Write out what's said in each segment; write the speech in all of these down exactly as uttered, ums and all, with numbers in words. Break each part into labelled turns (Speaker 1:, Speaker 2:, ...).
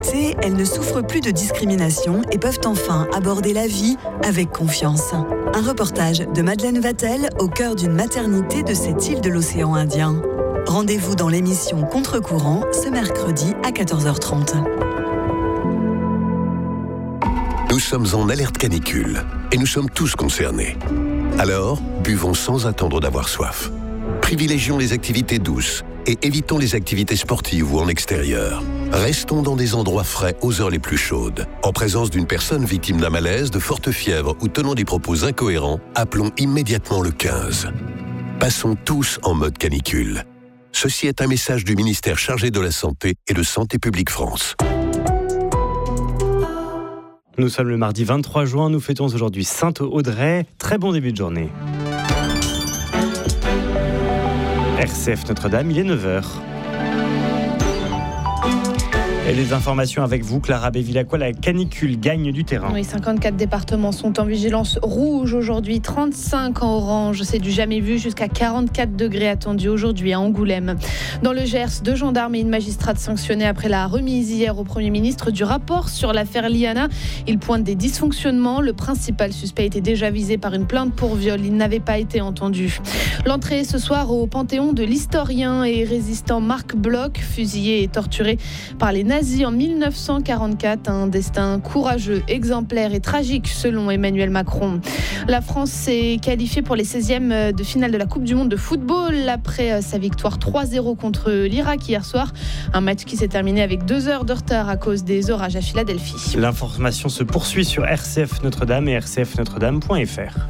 Speaker 1: Elles ne souffrent plus de discrimination et peuvent enfin aborder la vie avec confiance. Un reportage de Madeleine Vatel au cœur d'une maternité de cette île de l'océan Indien. Rendez-vous dans l'émission Contre-courant ce mercredi à quatorze heures trente.
Speaker 2: Nous sommes en alerte canicule et nous sommes tous concernés. Alors, buvons sans attendre d'avoir soif. Privilégions les activités douces et évitons les activités sportives ou en extérieur. Restons dans des endroits frais aux heures les plus chaudes. En présence d'une personne victime d'un malaise, de forte fièvre ou tenant des propos incohérents, appelons immédiatement le quinze. Passons tous en mode canicule. Ceci est un message du ministère chargé de la Santé et de Santé publique France.
Speaker 3: Nous sommes le mardi vingt-trois juin, nous fêtons aujourd'hui Sainte-Audrey. Très bon début de journée. R C F Notre-Dame, il est neuf heures. Et les informations avec vous, Clara Bévilacqua, la canicule gagne du terrain.
Speaker 4: Oui, cinquante-quatre départements sont en vigilance rouge aujourd'hui, trente-cinq en orange. C'est du jamais vu, jusqu'à quarante-quatre degrés attendus aujourd'hui à Angoulême. Dans le Gers, deux gendarmes et une magistrate sanctionnés après la remise hier au Premier ministre du rapport sur l'affaire Liana. Il pointe des dysfonctionnements. Le principal suspect était déjà visé par une plainte pour viol. Il n'avait pas été entendu. L'entrée ce soir au Panthéon de l'historien et résistant Marc Bloch, fusillé et torturé par les nazis en mille neuf cent quarante-quatre, un destin courageux, exemplaire et tragique selon Emmanuel Macron. La France s'est qualifiée pour les seizièmes de finale de la Coupe du Monde de football après sa victoire trois zéro contre l'Irak hier soir. Un match qui s'est terminé avec deux heures de retard à cause des orages à Philadelphie.
Speaker 3: L'information se poursuit sur R C F Notre-Dame et r c f notre dame point f r.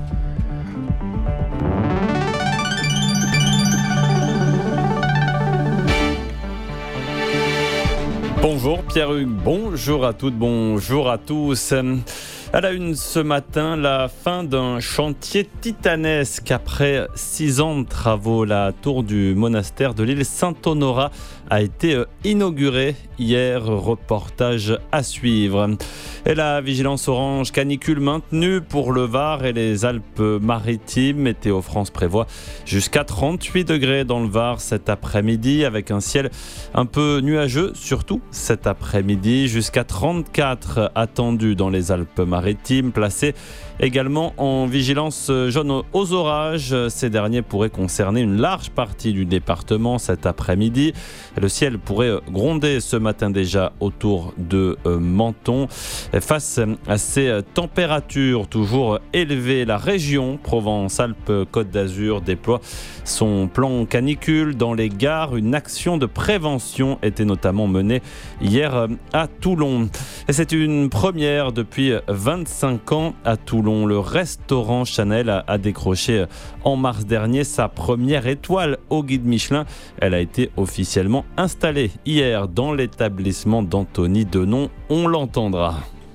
Speaker 5: Bonjour Pierre-Hugues, bonjour à toutes, bonjour à tous. À la une ce matin, la fin d'un chantier titanesque. Après six ans de travaux, la tour du monastère de l'île Saint-Honorat a été inaugurée hier. Reportage à suivre. Et la vigilance orange canicule maintenue pour le Var et les Alpes-Maritimes. Météo France prévoit jusqu'à trente-huit degrés dans le Var cet après-midi, avec un ciel un peu nuageux, surtout cet après-midi. Jusqu'à trente-quatre attendus dans les Alpes-Maritimes, placés également en vigilance jaune aux orages. Ces derniers pourraient concerner une large partie du département cet après-midi. Le ciel pourrait gronder ce matin déjà autour de Menton. Face à ces températures toujours élevées, la région Provence-Alpes-Côte d'Azur déploie son plan canicule dans les gares. Une action de prévention était notamment menée hier à Toulon. Et c'est une première depuis vingt-cinq ans à Toulon. Le restaurant Chanel a, a décroché en mars dernier sa première étoile au guide Michelin. Elle a été officiellement installée hier dans l'établissement d'Anthony Denon. On l'entendra.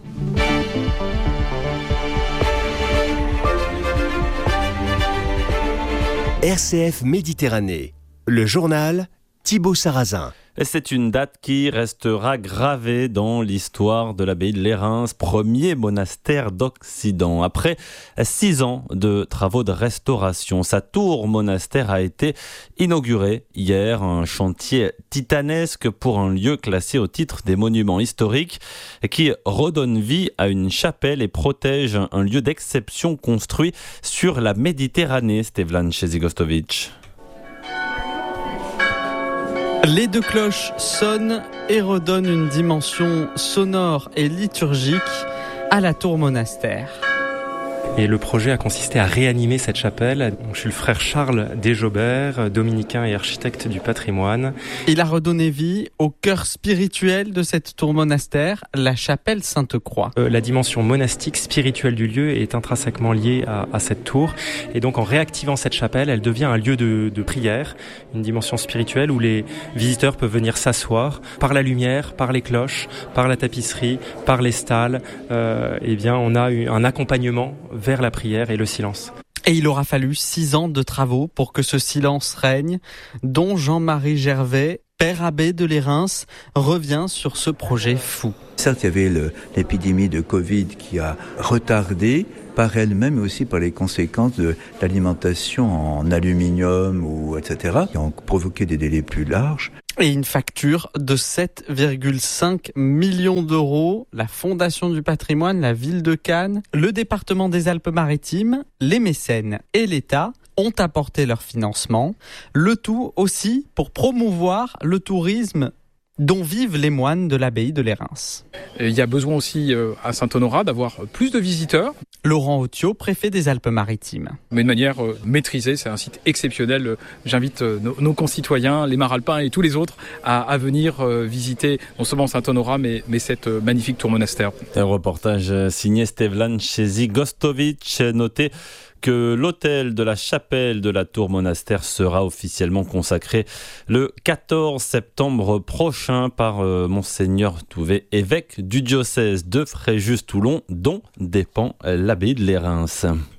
Speaker 6: R C F Méditerranée, le journal Thibaut Sarrazin.
Speaker 5: Et c'est une date qui restera gravée dans l'histoire de l'abbaye de Lérins, premier monastère d'Occident. Après six ans de travaux de restauration, sa tour monastère a été inaugurée hier. Un chantier titanesque pour un lieu classé au titre des monuments historiques qui redonne vie à une chapelle et protège un lieu d'exception construit sur la Méditerranée. Stevlan Chezigostovic.
Speaker 7: Les deux cloches sonnent et redonnent une dimension sonore et liturgique à la tour monastère.
Speaker 8: Et le projet a consisté à réanimer cette chapelle. Je suis le frère Charles Desjobert, dominicain et architecte du patrimoine.
Speaker 7: Il a redonné vie au cœur spirituel de cette tour monastère, la chapelle Sainte-Croix.
Speaker 8: Euh, la dimension monastique, spirituelle du lieu est intrinsèquement liée à, à cette tour. Et donc en réactivant cette chapelle, elle devient un lieu de, de prière, une dimension spirituelle où les visiteurs peuvent venir s'asseoir par la lumière, par les cloches, par la tapisserie, par les stalles. Euh, eh bien, on a eu un accompagnement vers la prière et le silence.
Speaker 7: Et il aura fallu six ans de travaux pour que ce silence règne, dont Jean-Marie Gervais Père Abbé de Lérins revient sur ce projet fou.
Speaker 9: Certes, il y avait le, l'épidémie de Covid qui a retardé par elle-même, mais aussi par les conséquences de l'alimentation en aluminium, ou et cetera, qui ont provoqué des délais plus larges.
Speaker 7: Et une facture de sept virgule cinq millions d'euros. La Fondation du patrimoine, la ville de Cannes, le département des Alpes-Maritimes, les mécènes et l'État ont apporté leur financement. Le tout aussi pour promouvoir le tourisme dont vivent les moines de l'abbaye de Lérins.
Speaker 10: Il y a besoin aussi à Saint-Honorat d'avoir plus de visiteurs.
Speaker 7: Laurent Autiot, préfet des Alpes-Maritimes.
Speaker 10: Mais de manière maîtrisée, c'est un site exceptionnel. J'invite nos, nos concitoyens, les Maralpins et tous les autres à, à venir visiter non seulement Saint-Honorat, mais, mais cette magnifique tour monastère.
Speaker 5: Un reportage signé Stevlan Chezi-Gostovic, noté que l'hôtel de la chapelle de la tour monastère sera officiellement consacré le quatorze septembre prochain par euh, Monseigneur Touvet, évêque du diocèse de Fréjus-Toulon, dont dépend l'abbaye de Lérins.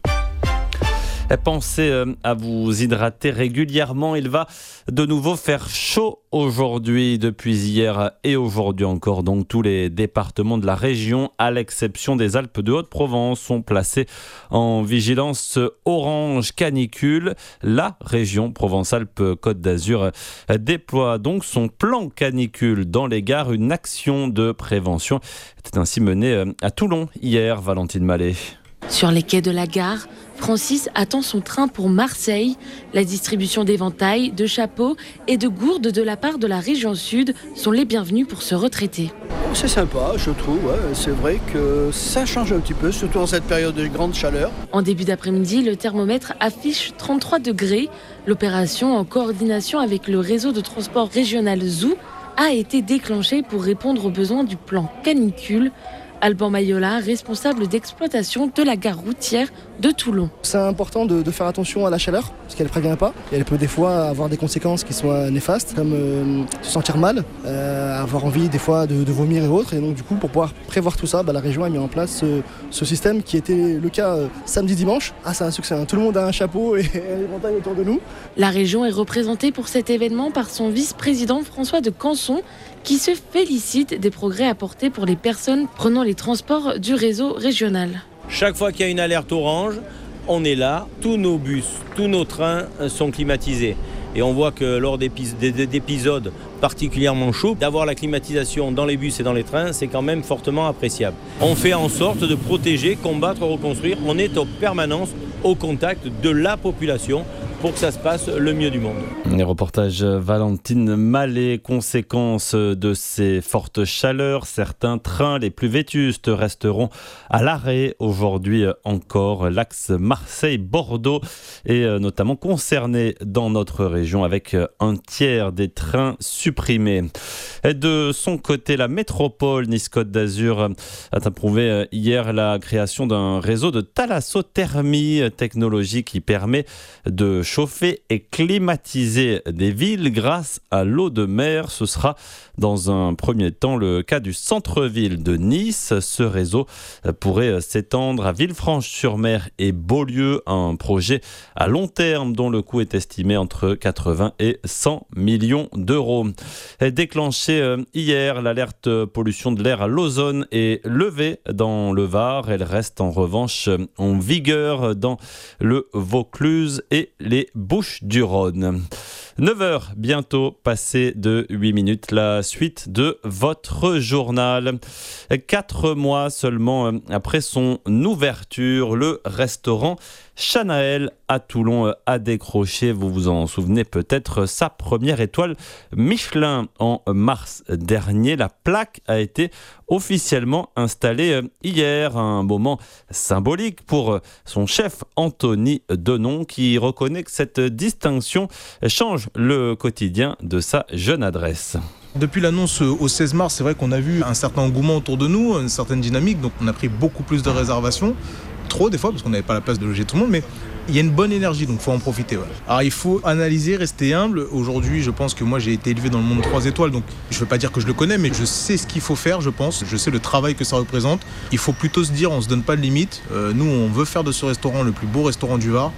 Speaker 5: Pensez à vous hydrater régulièrement. Il va de nouveau faire chaud aujourd'hui, depuis hier et aujourd'hui encore. Donc tous les départements de la région, à l'exception des Alpes de Haute-Provence, sont placés en vigilance orange canicule. La région Provence-Alpes-Côte d'Azur déploie donc son plan canicule dans les gares. Une action de prévention était ainsi menée à Toulon hier, Valentine Mallet.
Speaker 11: Sur les quais de la gare, Francis attend son train pour Marseille. La distribution d'éventails, de chapeaux et de gourdes de la part de la région Sud sont les bienvenus pour se retraiter.
Speaker 12: C'est sympa, je trouve. Ouais. C'est vrai que ça change un petit peu, surtout en cette période de grande chaleur.
Speaker 11: En début d'après-midi, le thermomètre affiche trente-trois degrés. L'opération, en coordination avec le réseau de transport régional Zoo, a été déclenchée pour répondre aux besoins du plan canicule. Alban Mayola, responsable d'exploitation de la gare routière de Toulon.
Speaker 13: C'est important de, de faire attention à la chaleur, parce qu'elle ne prévient pas. Et elle peut des fois avoir des conséquences qui soient néfastes, comme euh, se sentir mal, euh, avoir envie des fois de, de vomir et autres. Et donc du coup, pour pouvoir prévoir tout ça, bah, la région a mis en place ce, ce système qui était le cas euh, samedi-dimanche. Ah, c'est un succès, hein. Tout le monde a un chapeau et un éventail autour de nous.
Speaker 11: La région est représentée pour cet événement par son vice-président François de Canson, qui se félicite des progrès apportés pour les personnes prenant les transports du réseau régional.
Speaker 14: Chaque fois qu'il y a une alerte orange, on est là, tous nos bus, tous nos trains sont climatisés. Et on voit que lors d'épisodes particulièrement chauds, d'avoir la climatisation dans les bus et dans les trains, c'est quand même fortement appréciable. On fait en sorte de protéger, combattre, reconstruire. On est en permanence au contact de la population pour que ça se passe le mieux du monde.
Speaker 5: Les reportages Valentine Mallet, conséquence de ces fortes chaleurs, certains trains les plus vétustes resteront à l'arrêt. Aujourd'hui encore, l'axe Marseille-Bordeaux est notamment concerné dans notre région avec un tiers des trains supprimés. Et de son côté, la métropole Nice-Côte d'Azur a approuvé hier la création d'un réseau de thalassothermie, technologie qui permet de chauffer et climatiser des villes grâce à l'eau de mer. Ce sera dans un premier temps le cas du centre-ville de Nice. Ce réseau pourrait s'étendre à Villefranche-sur-Mer et Beaulieu, un projet à long terme dont le coût est estimé entre quatre-vingts et cent millions d'euros. Déclenchée hier, l'alerte pollution de l'air à l'ozone est levée dans le Var. Elle reste en revanche en vigueur dans le Vaucluse et les Bouches-du-Rhône. neuf heures bientôt, passé de huit minutes, la suite de votre journal. Quatre mois seulement après son ouverture, le restaurant Chanaël à Toulon a décroché, vous vous en souvenez peut-être, sa première étoile Michelin en mars dernier. La plaque a été officiellement installée hier, un moment symbolique pour son chef Anthony Denon qui reconnaît que cette distinction change le quotidien de sa jeune adresse.
Speaker 15: Depuis l'annonce au seize mars, c'est vrai qu'on a vu un certain engouement autour de nous, une certaine dynamique, donc on a pris beaucoup plus de réservations. Trop des fois parce qu'on n'avait pas la place de loger tout le monde, mais il y a une bonne énergie, donc il faut en profiter. Ouais. Alors il faut analyser, rester humble. Aujourd'hui, je pense que moi j'ai été élevé dans le monde trois étoiles, donc je ne veux pas dire que je le connais, mais je sais ce qu'il faut faire, je pense. Je sais le travail que ça représente. Il faut plutôt se dire, on ne se donne pas de limite. Euh, nous, on veut faire de ce restaurant le plus beau restaurant du Var.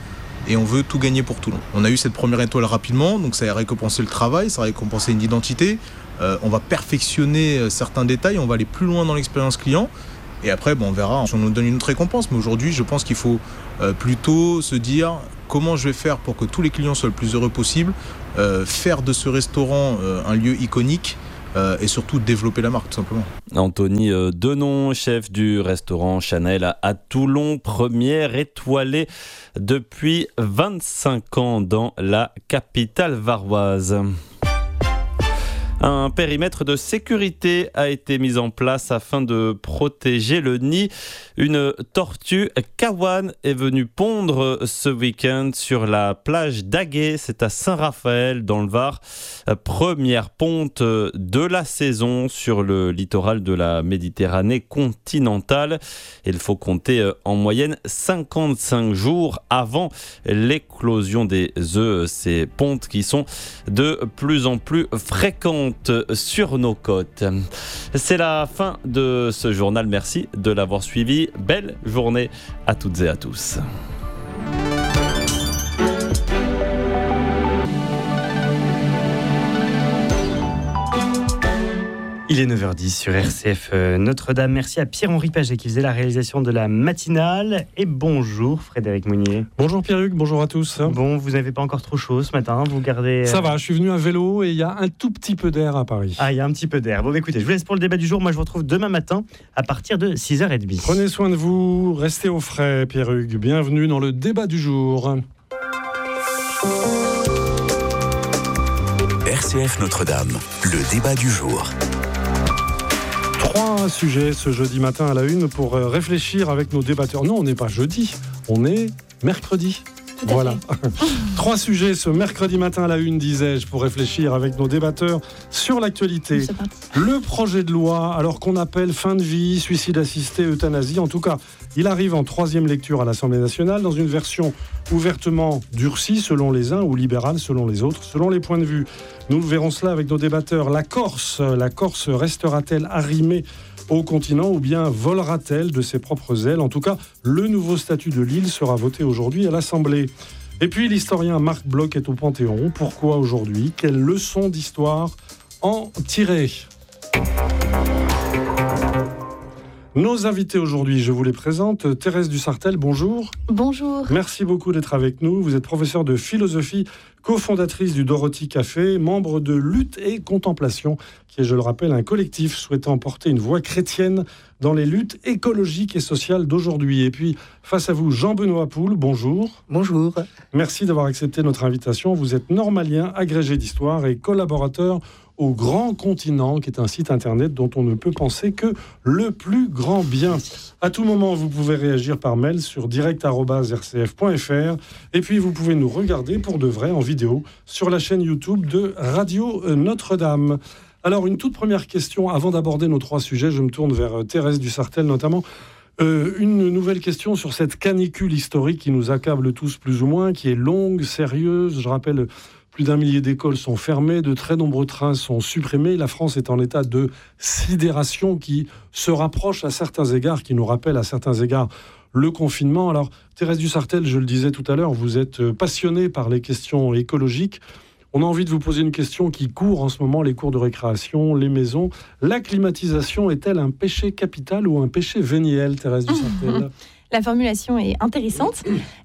Speaker 15: et on veut tout gagner pour Toulon. On a eu cette première étoile rapidement, donc ça a récompensé le travail, ça a récompensé une identité. Euh, on va perfectionner certains détails, on va aller plus loin dans l'expérience client. Et après, bon, on verra si on nous donne une autre récompense. Mais aujourd'hui, je pense qu'il faut euh, plutôt se dire comment je vais faire pour que tous les clients soient le plus heureux possible, euh, faire de ce restaurant euh, un lieu iconique euh, et surtout développer la marque, tout simplement.
Speaker 5: Anthony Denon, chef du restaurant Chanel à Toulon, première étoilée depuis vingt-cinq ans dans la capitale varoise. Un périmètre de sécurité a été mis en place afin de protéger le nid. Une tortue kawan est venue pondre ce week-end sur la plage d'Aguet, c'est à Saint-Raphaël dans le Var. Première ponte de la saison sur le littoral de la Méditerranée continentale. Il faut compter en moyenne cinquante-cinq jours avant l'éclosion des œufs. Ces pontes qui sont de plus en plus fréquentes sur nos côtes. C'est la fin de ce journal. Merci de l'avoir suivi. Belle journée à toutes et à tous.
Speaker 3: Il est neuf heures dix sur R C F Notre-Dame. Merci à Pierre-Henri Paget qui faisait la réalisation de la matinale. Et bonjour Frédéric Mounier.
Speaker 16: Bonjour Pierre-Hugues, bonjour à tous.
Speaker 3: Bon, vous n'avez pas encore trop chaud ce matin, vous gardez...
Speaker 16: Ça va, je suis venu à vélo et il y a un tout petit peu d'air à Paris.
Speaker 3: Ah, il y a un petit peu d'air. Bon, écoutez, je vous laisse pour le débat du jour. Moi, je vous retrouve demain matin à partir de six heures trente.
Speaker 16: Prenez soin de vous, restez au frais Pierre-Hugues. Bienvenue dans le débat du jour.
Speaker 17: R C F Notre-Dame, le débat du jour.
Speaker 16: Trois sujets ce jeudi matin à la une pour réfléchir avec nos débatteurs. Non, on n'est pas jeudi, on est mercredi. Voilà. Trois sujets ce mercredi matin à la une, disais-je, pour réfléchir avec nos débatteurs sur l'actualité. Le projet de loi, alors qu'on appelle fin de vie, suicide assisté, euthanasie, en tout cas, il arrive en troisième lecture à l'Assemblée nationale dans une version ouvertement durcie selon les uns ou libérale selon les autres, selon les points de vue. Nous verrons cela avec nos débatteurs. La Corse, la Corse restera-t-elle arrimée au continent ou bien volera-t-elle de ses propres ailes ? En tout cas, le nouveau statut de l'île sera voté aujourd'hui à l'Assemblée. Et puis l'historien Marc Bloch est au Panthéon. Pourquoi aujourd'hui ? Quelle leçon d'histoire en tirer ? Nos invités aujourd'hui, je vous les présente. Thérèse Dussartel, bonjour.
Speaker 18: Bonjour.
Speaker 16: Merci beaucoup d'être avec nous. Vous êtes professeure de philosophie, cofondatrice du Dorothy Café, membre de Lutte et Contemplation, qui est, je le rappelle, un collectif souhaitant porter une voix chrétienne dans les luttes écologiques et sociales d'aujourd'hui. Et puis, face à vous, Jean-Benoît Poul, bonjour.
Speaker 19: Bonjour.
Speaker 16: Merci d'avoir accepté notre invitation. Vous êtes normalien, agrégé d'histoire et collaborateur au Grand Continent, qui est un site internet dont on ne peut penser que le plus grand bien. À tout moment, vous pouvez réagir par mail sur direct arobase r c f point f r et puis vous pouvez nous regarder pour de vrai en vidéo sur la chaîne YouTube de Radio Notre-Dame. Alors, une toute première question, avant d'aborder nos trois sujets, je me tourne vers Thérèse Dussartel notamment. Euh, une nouvelle question sur cette canicule historique qui nous accable tous plus ou moins, qui est longue, sérieuse. Je rappelle, plus d'un millier d'écoles sont fermées, de très nombreux trains sont supprimés. La France est en état de sidération qui se rapproche à certains égards, qui nous rappelle à certains égards le confinement. Alors, Thérèse Dussartel, je le disais tout à l'heure, vous êtes passionnée par les questions écologiques. On a envie de vous poser une question qui court en ce moment, les cours de récréation, les maisons. La climatisation est-elle un péché capital ou un péché véniel, Thérèse Dussartel ?
Speaker 18: La formulation est intéressante.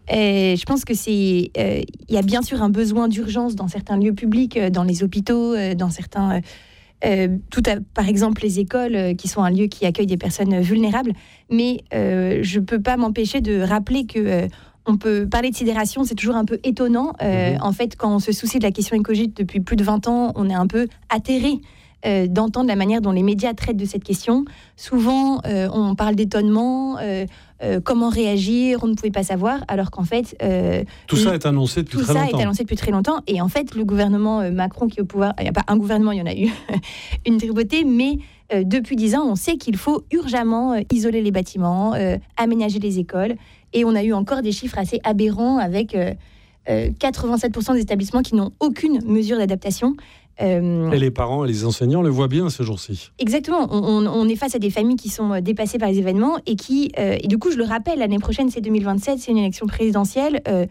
Speaker 18: Et je pense que c'est, euh, il y a bien sûr un besoin d'urgence dans certains lieux publics, dans les hôpitaux, dans certains, euh, tout à, par exemple les écoles, qui sont un lieu qui accueille des personnes vulnérables. Mais euh, je peux pas m'empêcher de rappeler que euh, on peut parler de sidération, c'est toujours un peu étonnant. Euh, mmh. En fait, quand on se soucie de la question écologique depuis plus de vingt ans, on est un peu atterré euh, d'entendre la manière dont les médias traitent de cette question. Souvent, euh, on parle d'étonnement, euh, euh, comment réagir, on ne pouvait pas savoir, alors qu'en fait... Euh,
Speaker 16: tout ça est annoncé depuis très longtemps.
Speaker 18: Tout ça est annoncé depuis très longtemps, et en fait, le gouvernement Macron qui est au pouvoir, il n'y a pas un gouvernement, il y en a eu une tribauté, mais euh, depuis dix ans, on sait qu'il faut urgemment euh, isoler les bâtiments, euh, aménager les écoles, et on a eu encore des chiffres assez aberrants avec euh, euh, quatre-vingt-sept pour cent des établissements qui n'ont aucune mesure d'adaptation.
Speaker 16: Euh, et les parents et les enseignants le voient bien ces jours-ci.
Speaker 18: Exactement, on, on, on est face à des familles qui sont dépassées par les événements et qui, euh, et du coup je le rappelle, l'année prochaine c'est deux mille vingt-sept, c'est une élection présidentielle. Euh,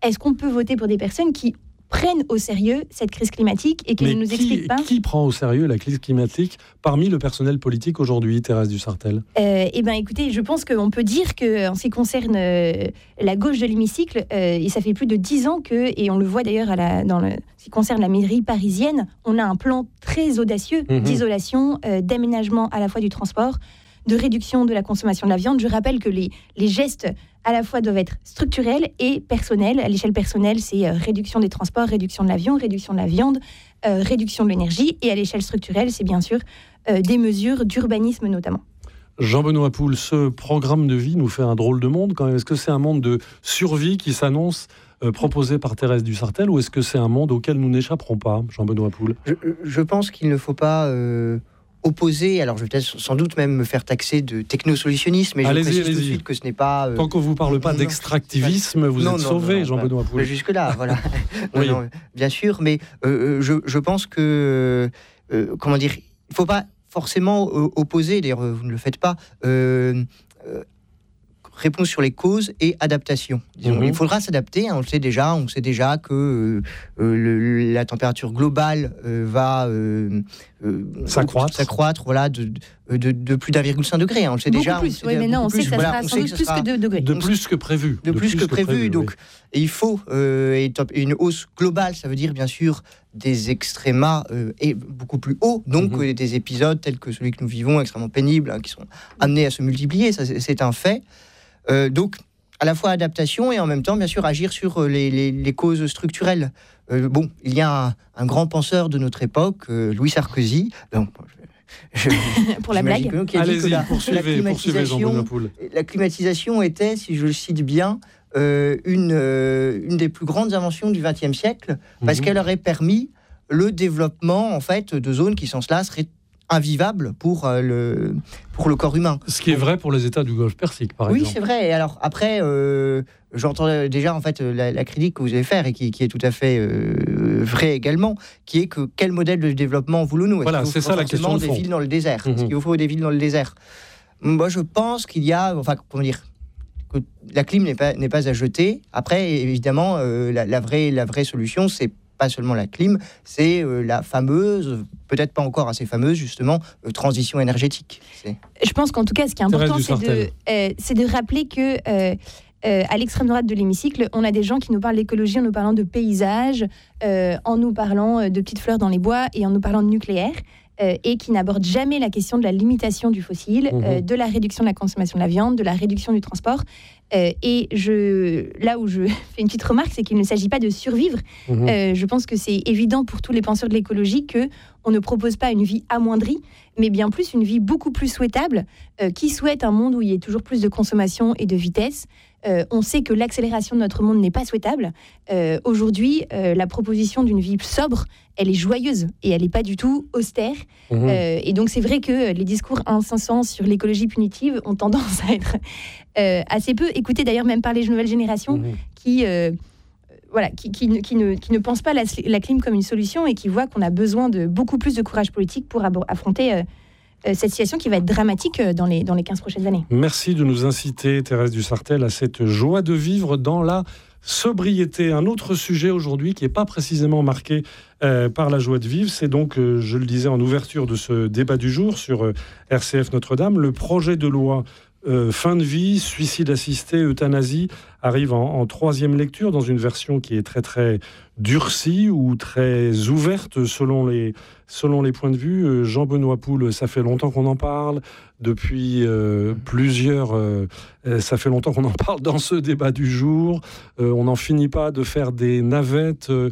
Speaker 18: est-ce qu'on peut voter pour des personnes qui prennent au sérieux cette crise climatique et qui
Speaker 16: Mais
Speaker 18: ne nous
Speaker 16: qui,
Speaker 18: expliquent pas...
Speaker 16: Qui prend au sérieux la crise climatique parmi le personnel politique aujourd'hui, Thérèse Dussartel ?
Speaker 18: Euh, eh bien, écoutez, je pense qu'on peut dire qu'en ce qui concerne euh, la gauche de l'hémicycle, euh, et ça fait plus de dix ans que, et on le voit d'ailleurs à la, dans le, ce qui concerne la mairie parisienne, on a un plan très audacieux mmh. d'isolation, euh, d'aménagement à la fois du transport, de réduction de la consommation de la viande. Je rappelle que les, les gestes à la fois doivent être structurels et personnels. À l'échelle personnelle, c'est euh, réduction des transports, réduction de l'avion, réduction de la viande, euh, réduction de l'énergie. Et à l'échelle structurelle, c'est bien sûr euh, des mesures d'urbanisme notamment.
Speaker 16: Jean-Benoît Poul, ce programme de vie nous fait un drôle de monde quand même. Est-ce que c'est un monde de survie qui s'annonce euh, proposé par Thérèse Dussartel, ou est-ce que c'est un monde auquel nous n'échapperons pas, Jean-Benoît Poul ?
Speaker 19: je, je pense qu'il ne faut pas... Euh... opposé, alors je vais peut-être sans doute même me faire taxer de technosolutionnisme, mais je
Speaker 16: allez-y,
Speaker 19: précise
Speaker 16: allez-y.
Speaker 19: tout de suite que ce n'est pas... Euh...
Speaker 16: Tant qu'on ne vous parle pas
Speaker 19: non,
Speaker 16: d'extractivisme, vous
Speaker 19: non,
Speaker 16: êtes
Speaker 19: non,
Speaker 16: sauvé,
Speaker 19: non,
Speaker 16: Jean-Benoît Poul.
Speaker 19: Jusque-là, voilà.
Speaker 16: Oui.
Speaker 19: non, non, bien sûr, mais euh, je, je pense que... Euh, comment dire, il ne faut pas forcément euh, opposer, d'ailleurs vous ne le faites pas, euh, euh, réponse sur les causes et adaptation. Disons. Mm-hmm. Il faudra s'adapter, hein, on le sait déjà, on sait déjà que euh, le, la température globale euh, va euh, euh,
Speaker 16: s'accroître,
Speaker 19: s'accroître voilà, de, de, de plus d'un virgule cinq degré. Hein, on le sait
Speaker 18: beaucoup
Speaker 19: déjà.
Speaker 18: Plus, oui, mais non, on sait que ça
Speaker 19: voilà,
Speaker 18: sera sans doute plus que deux degrés.
Speaker 16: De plus que prévu.
Speaker 19: De, de plus, plus que, que prévu. prévu donc,
Speaker 16: oui.
Speaker 19: Et il faut euh, et top, et une hausse globale, ça veut dire bien sûr des extrémas euh, et beaucoup plus hauts, donc mm-hmm. euh, des épisodes tels que celui que nous vivons, extrêmement pénibles, hein, qui sont amenés à se multiplier, ça, c'est, c'est un fait. Euh, donc, à la fois adaptation et en même temps, bien sûr, agir sur les, les, les causes structurelles. Euh, bon, il y a un, un grand penseur de notre époque, euh, Louis Sarkozy, donc, je, je,
Speaker 18: pour la blague,
Speaker 19: que, qui a
Speaker 16: allez-y,
Speaker 19: dit que la,
Speaker 16: poursuivez,
Speaker 19: la climatisation, la climatisation était, si je le cite bien, euh, une, euh, une des plus grandes inventions du vingtième siècle, parce mmh. qu'elle aurait permis le développement en fait de zones qui, sans cela, seraient invivable pour, euh, le, pour le corps humain.
Speaker 16: Ce qui est vrai pour les États du Golfe Persique, par
Speaker 19: oui,
Speaker 16: exemple.
Speaker 19: Oui, c'est vrai. Et alors, après, euh, j'entends déjà en fait, la, la critique que vous allez faire, et qui, qui est tout à fait euh, vraie également, qui est que quel modèle de développement voulons-nous ?
Speaker 16: Voilà,
Speaker 19: Est-ce
Speaker 16: c'est ça la question de
Speaker 19: des
Speaker 16: fond.
Speaker 19: villes dans le désert ?
Speaker 16: Mmh.
Speaker 19: Est-ce qu'il vous faut des villes dans le désert ? Moi, je pense qu'il y a... Enfin, comment dire ? Que la clim n'est pas, n'est pas à jeter. Après, évidemment, euh, la, la, vraie, la vraie solution, c'est pas seulement la clim, c'est euh, la fameuse, peut-être pas encore assez fameuse, justement, euh, transition énergétique. C'est...
Speaker 18: Je pense qu'en tout cas, ce qui est important, c'est de, euh, c'est de rappeler que euh, euh, à l'extrême droite de l'hémicycle, on a des gens qui nous parlent d'écologie en nous parlant de paysage, euh, en nous parlant de petites fleurs dans les bois et en nous parlant de nucléaire. Euh, et qui n'aborde jamais la question de la limitation du fossile, mmh. euh, de la réduction de la consommation de la viande, de la réduction du transport. Euh, et je, là où je fais une petite remarque, c'est qu'il ne s'agit pas de survivre. Mmh. Euh, je pense que c'est évident pour tous les penseurs de l'écologie qu'on ne propose pas une vie amoindrie, mais bien plus une vie beaucoup plus souhaitable, euh, qui souhaite un monde où il y ait toujours plus de consommation et de vitesse. Euh, on sait que l'accélération de notre monde n'est pas souhaitable. Euh, aujourd'hui, euh, la proposition d'une vie sobre, elle est joyeuse et elle n'est pas du tout austère. Mmh. Euh, et donc, c'est vrai que les discours incessants sur l'écologie punitive ont tendance à être euh, assez peu écoutés, d'ailleurs, même par les nouvelles générations mmh. qui, euh, voilà, qui, qui, qui, ne, qui ne pensent pas la, la clim comme une solution et qui voient qu'on a besoin de beaucoup plus de courage politique pour ab- affronter euh, cette situation qui va être dramatique dans les, dans les quinze prochaines années.
Speaker 16: Merci de nous inciter, Thérèse Dussartel, à cette joie de vivre dans la sobriété. Un autre sujet aujourd'hui qui n'est pas précisément marqué euh, par la joie de vivre, c'est donc, euh, je le disais en ouverture de ce débat du jour sur euh, R C F Notre-Dame, le projet de loi euh, fin de vie, suicide assisté, euthanasie arrive en, en troisième lecture dans une version qui est très très durcie ou très ouverte selon les, selon les points de vue. Euh, Jean-Benoît Poul, ça fait longtemps qu'on en parle, depuis euh, plusieurs... Euh, ça fait longtemps qu'on en parle dans ce débat du jour. Euh, on n'en finit pas de faire des navettes. Euh,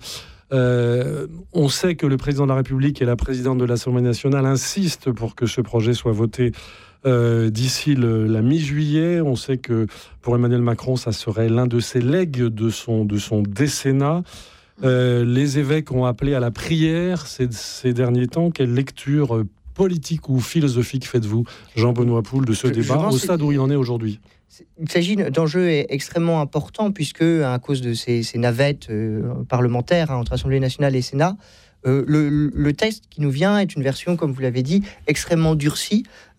Speaker 16: euh, on sait que le président de la République et la présidente de l'Assemblée nationale insistent pour que ce projet soit voté Euh, d'ici le, la mi-juillet. On sait que pour Emmanuel Macron, ça serait l'un de ses legs de son, de son décennat. Euh, les évêques ont appelé à la prière ces, ces derniers temps. Quelle lecture politique ou philosophique faites-vous, Jean-Benoît Poul, de ce je, débat, je au stade où il en est aujourd'hui ?
Speaker 19: Il s'agit d'enjeux extrêmement importants, puisque, à cause de ces, ces navettes euh, parlementaires hein, entre Assemblée nationale et Sénat, Euh, le, le texte qui nous vient est une version, comme vous l'avez dit, extrêmement durcie,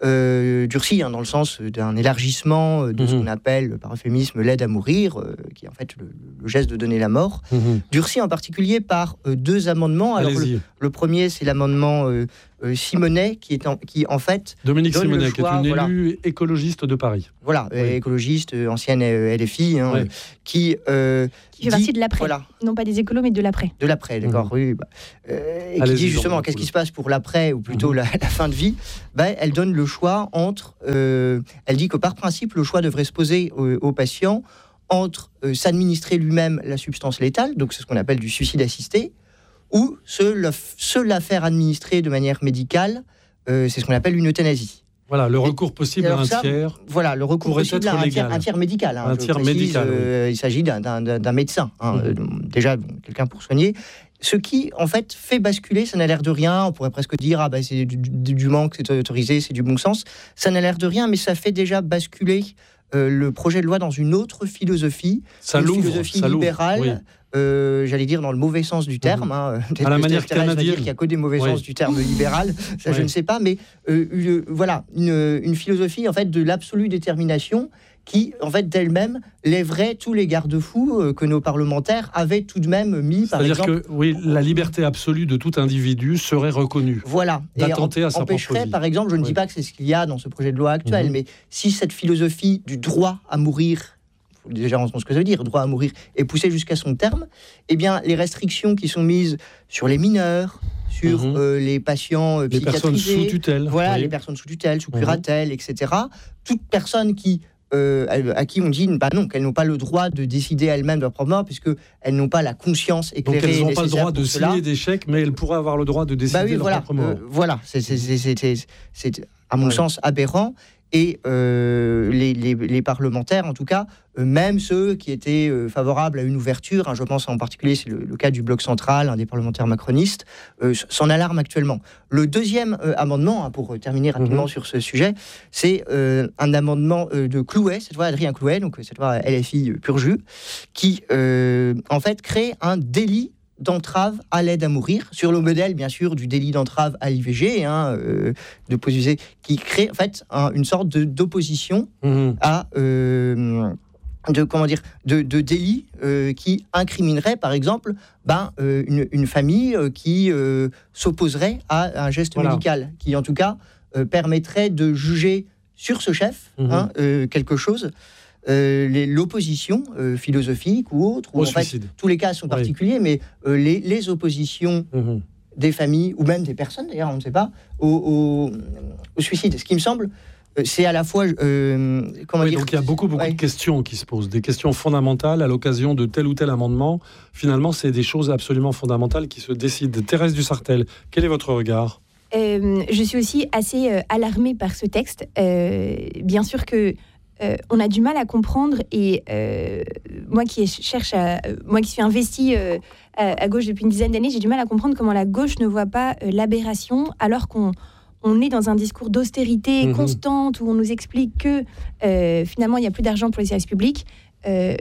Speaker 19: euh, durcie, hein, dans le sens d'un élargissement de mmh. ce qu'on appelle, par euphémisme, l'aide à mourir, euh, qui est en fait le, le geste de donner la mort. Mmh. Durcie en particulier par euh, deux amendements. Alors, le, le premier, c'est l'amendement euh, euh, Simonet, qui, est en, qui en fait...
Speaker 16: Dominique
Speaker 19: donne
Speaker 16: Simonet,
Speaker 19: le choix,
Speaker 16: qui est une
Speaker 19: voilà.
Speaker 16: élue écologiste de Paris.
Speaker 19: Voilà, oui. écologiste, ancienne L F I, hein,
Speaker 16: oui.
Speaker 19: qui... Euh,
Speaker 18: qui fait partie de l'après.
Speaker 19: Voilà.
Speaker 18: Non pas des écolos, mais de l'après.
Speaker 19: De l'après, d'accord, mmh. oui. Bah, euh, et
Speaker 16: Allez,
Speaker 19: qui dit justement, qu'est-ce qui se passe pour l'après, ou plutôt mmh. la, la fin de vie, bah, elle donne le choix entre... Euh, elle dit que par principe, le choix devrait se poser au, au patient entre euh, s'administrer lui-même la substance létale, donc c'est ce qu'on appelle du suicide assisté, ou se, le, se la faire administrer de manière médicale, euh, c'est ce qu'on appelle une euthanasie.
Speaker 16: Voilà, le recours possible à un
Speaker 19: ça,
Speaker 16: tiers.
Speaker 19: Voilà, le recours possible à un tiers, un tiers médical. Hein,
Speaker 16: un tiers
Speaker 19: précise,
Speaker 16: médical.
Speaker 19: Euh, oui. Il s'agit d'un, d'un, d'un médecin, hein, mmh. euh, déjà bon, quelqu'un pour soigner. Ce qui, en fait, fait basculer, ça n'a l'air de rien. On pourrait presque dire, ah ben c'est du, du, du manque, c'est autorisé, c'est du bon sens. Ça n'a l'air de rien, mais ça fait déjà basculer euh, le projet de loi dans une autre philosophie,
Speaker 16: ça
Speaker 19: une
Speaker 16: l'ouvre,
Speaker 19: philosophie
Speaker 16: ça
Speaker 19: libérale.
Speaker 16: Oui.
Speaker 19: Euh, j'allais dire dans le mauvais sens du terme. Mmh. Hein.
Speaker 16: À la manière canadienne.
Speaker 19: Dire qu'il n'y a que des mauvais oui. sens du terme libéral, ça oui. je ne sais pas, mais euh, une, voilà, une, une philosophie en fait de l'absolue détermination qui, en fait, d'elle-même lèverait tous les garde-fous euh, que nos parlementaires avaient tout de même mis, par
Speaker 16: C'est-à-dire
Speaker 19: exemple...
Speaker 16: que oui, la liberté absolue de tout individu serait reconnue.
Speaker 19: Voilà.
Speaker 16: D'attenter
Speaker 19: et
Speaker 16: à sa
Speaker 19: empêcherait,
Speaker 16: propre vie.
Speaker 19: par exemple, je ne oui. dis pas que c'est ce qu'il y a dans ce projet de loi actuel, mmh. mais si cette philosophie du droit à mourir, il faut déjà entendre ce que ça veut dire, droit à mourir, est poussée jusqu'à son terme, eh bien, les restrictions qui sont mises sur les mineurs, sur mmh. euh, les patients euh,
Speaker 16: les personnes sous tutelle,
Speaker 19: voilà,
Speaker 16: oui.
Speaker 19: les personnes sous tutelle, sous curatelle, mmh. et cetera. Toute personne qui Euh, à qui on dit bah non, qu'elles n'ont pas le droit de décider elles-mêmes de leur propre mort, puisqu'elles n'ont pas la conscience éclairée.
Speaker 16: Donc elles n'ont pas le droit de
Speaker 19: cela.
Speaker 16: signer des chèques, mais elles pourraient avoir le droit de décider
Speaker 19: bah oui,
Speaker 16: de leur
Speaker 19: voilà,
Speaker 16: propre mort.
Speaker 19: Euh, voilà, c'est, c'est, c'est, c'est, c'est, c'est à mon ouais. sens aberrant. Et euh, les, les, les parlementaires, en tout cas, euh, même ceux qui étaient euh, favorables à une ouverture, hein, je pense en particulier, c'est le, le cas du Bloc central, un des parlementaires macronistes, euh, s'en alarme actuellement. Le deuxième euh, amendement, hein, pour terminer rapidement mmh. sur ce sujet, c'est euh, un amendement euh, de Clouet, cette fois Adrien Clouet, donc cette fois L F I pur jus, qui euh, en fait crée un délit d'entrave à l'aide à mourir, sur le modèle, bien sûr, du délit d'entrave à l'I V G, hein, euh, de poser, qui crée, en fait, un, une sorte de, d'opposition mmh. à... Euh, de, comment dire, de, de délit euh, qui incriminerait, par exemple, ben, euh, une, une famille euh, qui euh, s'opposerait à un geste voilà. médical, qui, en tout cas, euh, permettrait de juger sur ce chef mmh. hein, euh, quelque chose. Euh, les, l'opposition euh, philosophique ou autre, ou en fait, tous les cas sont particuliers, oui. mais euh, les, les oppositions mmh. des familles, ou même des personnes, d'ailleurs, on ne sait pas, au, au, au suicide. Ce qui me semble, euh, c'est à la fois... Euh, comment
Speaker 16: oui,
Speaker 19: dire,
Speaker 16: donc il y a beaucoup, beaucoup ouais. de questions qui se posent, des questions fondamentales à l'occasion de tel ou tel amendement. Finalement, c'est des choses absolument fondamentales qui se décident. Thérèse Dussartel, quel est votre regard ?
Speaker 18: euh, Je suis aussi assez euh, alarmée par ce texte. Euh, bien sûr que Euh, on a du mal à comprendre et euh, moi qui cherche à, euh, moi qui suis investie euh, à, à gauche depuis une dizaine d'années, j'ai du mal à comprendre comment la gauche ne voit pas euh, l'aberration alors qu'on on est dans un discours d'austérité mmh. constante où on nous explique que euh, finalement il n'y a plus d'argent pour les services publics. Euh,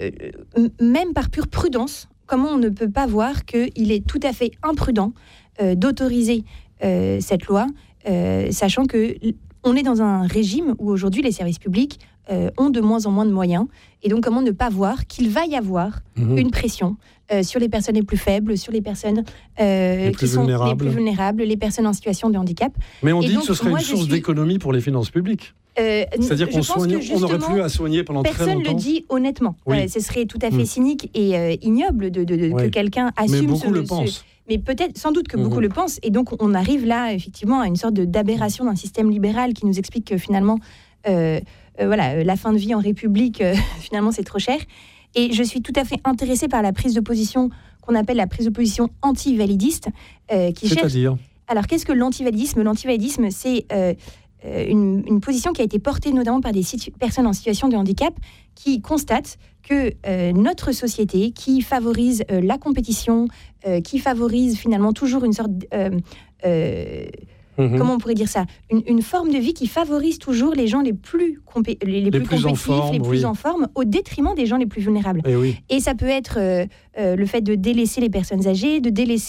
Speaker 18: même par pure prudence, comment on ne peut pas voir qu'il est tout à fait imprudent euh, d'autoriser euh, cette loi, euh, sachant que on est dans un régime où aujourd'hui les services publics Euh, ont de moins en moins de moyens. Et donc, comment ne pas voir qu'il va y avoir mmh. une pression euh, sur les personnes les plus faibles, sur les personnes euh,
Speaker 16: les
Speaker 18: qui sont
Speaker 16: vulnérables.
Speaker 18: les plus vulnérables, les personnes en situation de handicap.
Speaker 16: Mais on
Speaker 18: et
Speaker 16: dit
Speaker 18: donc,
Speaker 16: que ce serait
Speaker 18: moi,
Speaker 16: une source
Speaker 18: suis...
Speaker 16: d'économie pour les finances publiques.
Speaker 18: Euh,
Speaker 16: C'est-à-dire qu'on soigne, on n'aurait plus à soigner pendant très longtemps.
Speaker 18: Personne le dit honnêtement.
Speaker 16: Oui.
Speaker 18: Euh, ce serait tout à fait mmh. cynique et euh, ignoble de, de, de, oui. que quelqu'un assume.
Speaker 16: Mais beaucoup
Speaker 18: ce,
Speaker 16: le pensent.
Speaker 18: Ce... Mais peut-être, sans doute que mmh. beaucoup le pensent. Et donc, on arrive là, effectivement, à une sorte de, d'aberration d'un système libéral qui nous explique que finalement... Euh, Euh, voilà, euh, la fin de vie en République, euh, finalement, c'est trop cher. Et je suis tout à fait intéressée par la prise de position qu'on appelle la prise de position anti-validiste. Euh, qui
Speaker 16: C'est-à-dire
Speaker 18: cherche... Alors, qu'est-ce que l'antivalidisme ? L'antivalidisme, c'est euh, une, une position qui a été portée notamment par des situ- personnes en situation de handicap qui constatent que euh, notre société, qui favorise euh, la compétition, euh, qui favorise finalement toujours une sorte... Euh, euh, Mmh. Comment on pourrait dire ça ? une, une forme de vie qui favorise toujours les gens les plus, compé- les, les
Speaker 16: les
Speaker 18: plus,
Speaker 16: plus
Speaker 18: compétitifs,
Speaker 16: en forme,
Speaker 18: les plus
Speaker 16: oui.
Speaker 18: en forme, au détriment des gens les plus vulnérables.
Speaker 16: Et, oui.
Speaker 18: Et ça peut être euh, euh, le fait de délaisser les personnes âgées, de délaisser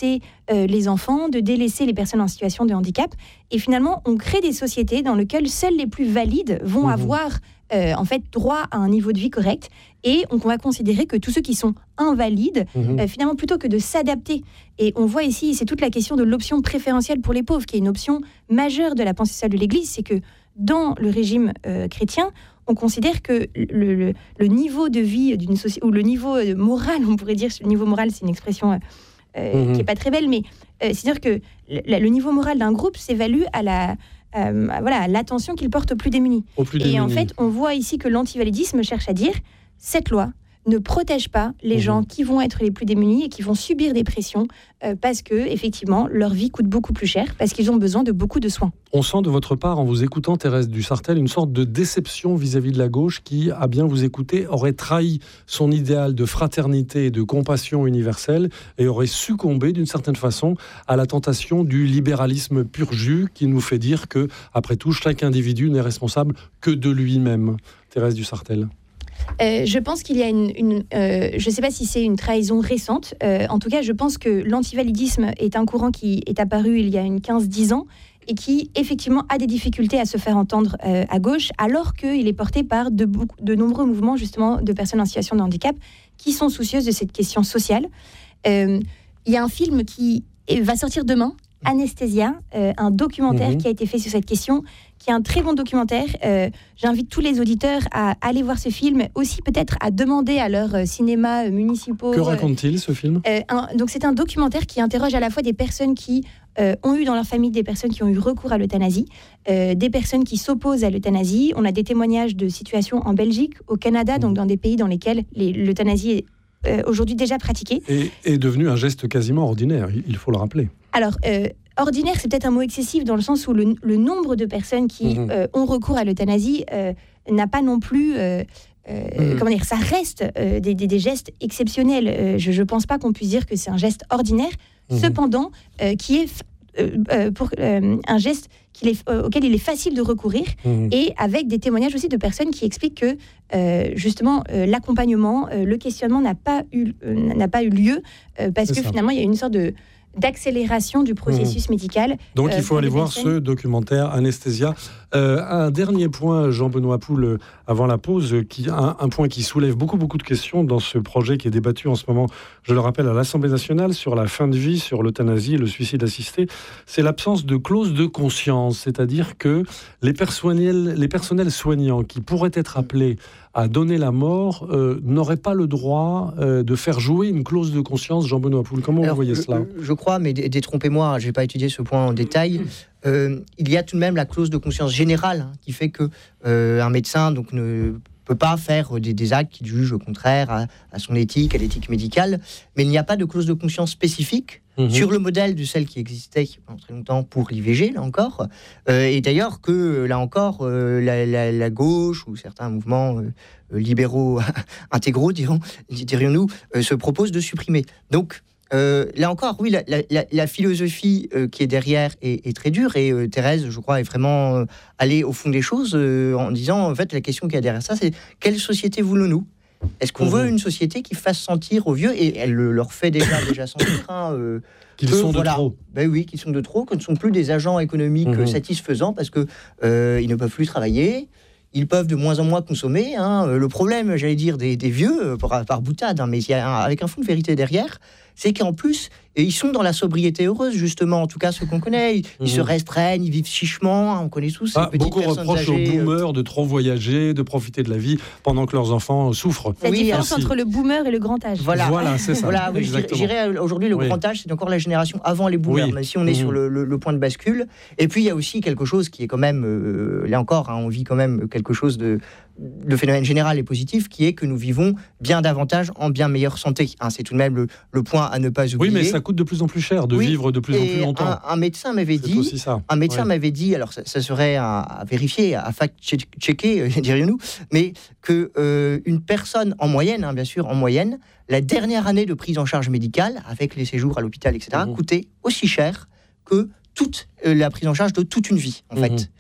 Speaker 18: euh, les enfants, de délaisser les personnes en situation de handicap. Et finalement, on crée des sociétés dans lesquelles seuls les plus valides vont mmh. avoir euh, en fait droit à un niveau de vie correct. Et on va considérer que tous ceux qui sont invalides, mmh. euh, finalement, plutôt que de s'adapter. Et on voit ici, c'est toute la question de l'option préférentielle pour les pauvres, qui est une option majeure de la pensée sociale de l'Église. C'est que dans le régime euh, chrétien, on considère que le, le, le niveau de vie d'une société, ou le niveau moral, on pourrait dire, le niveau moral, c'est une expression euh, mmh. qui n'est pas très belle, mais euh, c'est-à-dire que le, le niveau moral d'un groupe s'évalue à la... Euh, voilà, à l'attention qu'il porte aux plus démunis.
Speaker 16: Aux plus
Speaker 18: Et
Speaker 16: démunis.
Speaker 18: En fait, on voit ici que l'antivalidisme cherche à dire cette loi ne protège pas les mmh. gens qui vont être les plus démunis et qui vont subir des pressions euh, parce que, effectivement, leur vie coûte beaucoup plus cher, parce qu'ils ont besoin de beaucoup de soins.
Speaker 16: On sent de votre part, en vous écoutant, Thérèse Dussartel, une sorte de déception vis-à-vis de la gauche qui, à bien vous écouter, aurait trahi son idéal de fraternité et de compassion universelle et aurait succombé, d'une certaine façon, à la tentation du libéralisme pur jus qui nous fait dire que, après tout, chaque individu n'est responsable que de lui-même. Thérèse Dussartel.
Speaker 18: Euh, je pense qu'il y a une... une euh, je ne sais pas si c'est une trahison récente. Euh, en tout cas, je pense que l'antivalidisme est un courant qui est apparu il y a une quinze dix ans et qui, effectivement, a des difficultés à se faire entendre euh, à gauche, alors qu'il est porté par de, beaucoup, de nombreux mouvements, justement, de personnes en situation de handicap qui sont soucieuses de cette question sociale. Euh, il y a un film qui va sortir demain, Anesthésia, euh, un documentaire mmh. qui a été fait sur cette question, qui est un très bon documentaire. Euh, j'invite tous les auditeurs à aller voir ce film, aussi peut-être à demander à leurs euh, cinémas euh, municipaux.
Speaker 16: Que raconte-t-il, ce film
Speaker 18: euh, un, Donc c'est un documentaire qui interroge à la fois des personnes qui euh, ont eu dans leur famille des personnes qui ont eu recours à l'euthanasie, euh, des personnes qui s'opposent à l'euthanasie. On a des témoignages de situations en Belgique, au Canada, mmh. donc dans des pays dans lesquels les, l'euthanasie est euh, aujourd'hui déjà pratiquée.
Speaker 16: Et est devenu un geste quasiment ordinaire, il faut le rappeler.
Speaker 18: Alors, euh, ordinaire, c'est peut-être un mot excessif dans le sens où le, le nombre de personnes qui mmh. euh, ont recours à l'euthanasie euh, n'a pas non plus... Euh, euh, mmh. Comment dire, ça reste euh, des, des, des gestes exceptionnels. Euh, je ne pense pas qu'on puisse dire que c'est un geste ordinaire, mmh. cependant, euh, qui est euh, euh, pour, euh, un geste qu'il est, euh, auquel il est facile de recourir, mmh. et avec des témoignages aussi de personnes qui expliquent que, euh, justement, euh, l'accompagnement, euh, le questionnement n'a pas eu, euh, n'a pas eu lieu, euh, parce c'est que ça. Finalement, il y a une sorte de... d'accélération du processus mmh. médical.
Speaker 16: Donc euh, il faut aller voir personnes. ce documentaire Anesthésia. Euh, un dernier point, Jean-Benoît Poul, avant la pause, qui, un, un point qui soulève beaucoup, beaucoup de questions dans ce projet qui est débattu en ce moment, je le rappelle, à l'Assemblée nationale, sur la fin de vie, sur l'euthanasie et le suicide assisté, c'est l'absence de clause de conscience, c'est-à-dire que les personnels, les personnels soignants qui pourraient être appelés à donner la mort euh, n'auraient pas le droit euh, de faire jouer une clause de conscience. Jean-Benoît Poul, comment Alors, vous voyez
Speaker 19: je,
Speaker 16: cela ?
Speaker 19: Je crois, mais détrompez-moi, je n'ai pas étudié ce point en détail. Euh, il y a tout de même la clause de conscience générale hein, qui fait que euh, un médecin donc, ne peut pas faire des, des actes qu'il juge contraires à, à son éthique, à l'éthique médicale, mais il n'y a pas de clause de conscience spécifique mmh. sur le modèle de celle qui existait pendant très longtemps pour l'I V G, là encore. Euh, et d'ailleurs que, là encore, euh, la, la, la gauche ou certains mouvements euh, libéraux intégraux, dirons, dirions-nous, euh, se proposent de supprimer. Donc, Euh, là encore, oui, la, la, la philosophie euh, qui est derrière est, est très dure et euh, Thérèse, je crois, est vraiment euh, allée au fond des choses euh, en disant, en fait, la question qu'il y a derrière ça, c'est quelle société voulons-nous ? Est-ce qu'on mmh. veut une société qui fasse sentir aux vieux, et elle le, leur fait déjà, déjà sentir, hein, euh,
Speaker 16: qu'ils que, sont de voilà, trop.
Speaker 19: Ben oui, qu'ils sont de trop, que ne sont plus des agents économiques mmh. satisfaisants parce que euh, ils ne peuvent plus travailler. Ils peuvent de moins en moins consommer. Hein. Le problème, j'allais dire, des, des vieux, par, par boutade, hein, mais il y a un, avec un fond de vérité derrière, c'est qu'en plus, ils sont dans la sobriété heureuse, justement, en tout cas ceux qu'on connaît. Ils, mmh. ils se restreignent, ils vivent chichement, hein, on connaît tous ces
Speaker 16: ah,
Speaker 19: petites
Speaker 16: beaucoup
Speaker 19: personnes
Speaker 16: reprochent
Speaker 19: âgées.
Speaker 16: aux boomers de trop voyager, de profiter de la vie, pendant que leurs enfants souffrent.
Speaker 18: La
Speaker 19: oui,
Speaker 18: différence
Speaker 19: ainsi.
Speaker 18: entre le boomer et le grand âge.
Speaker 19: Voilà,
Speaker 16: voilà c'est ça.
Speaker 19: Voilà, oui, je dirais aujourd'hui, le oui. grand âge, c'est encore la génération avant les boomers, oui. même si on est mmh. sur le, le, le point de bascule. Et puis, il y a aussi quelque chose qui est quand même, euh, là encore, hein, on vit quand même quelque chose de... Le phénomène général est positif, qui est que nous vivons bien davantage en bien meilleure santé. Hein, c'est tout de même le, le point à ne pas oublier.
Speaker 16: Oui, mais ça coûte de plus en plus cher de oui, vivre de plus en plus longtemps.
Speaker 19: Un, un médecin m'avait c'est dit, un médecin ouais. m'avait dit, alors ça, ça serait à, à vérifier, à fact-checker, euh, dirions-nous, mais que euh, une personne en moyenne, hein, bien sûr, en moyenne, la dernière année de prise en charge médicale, avec les séjours à l'hôpital, et cetera, mmh. coûtait aussi cher que toute euh, la prise en charge de toute une vie, en mmh. fait.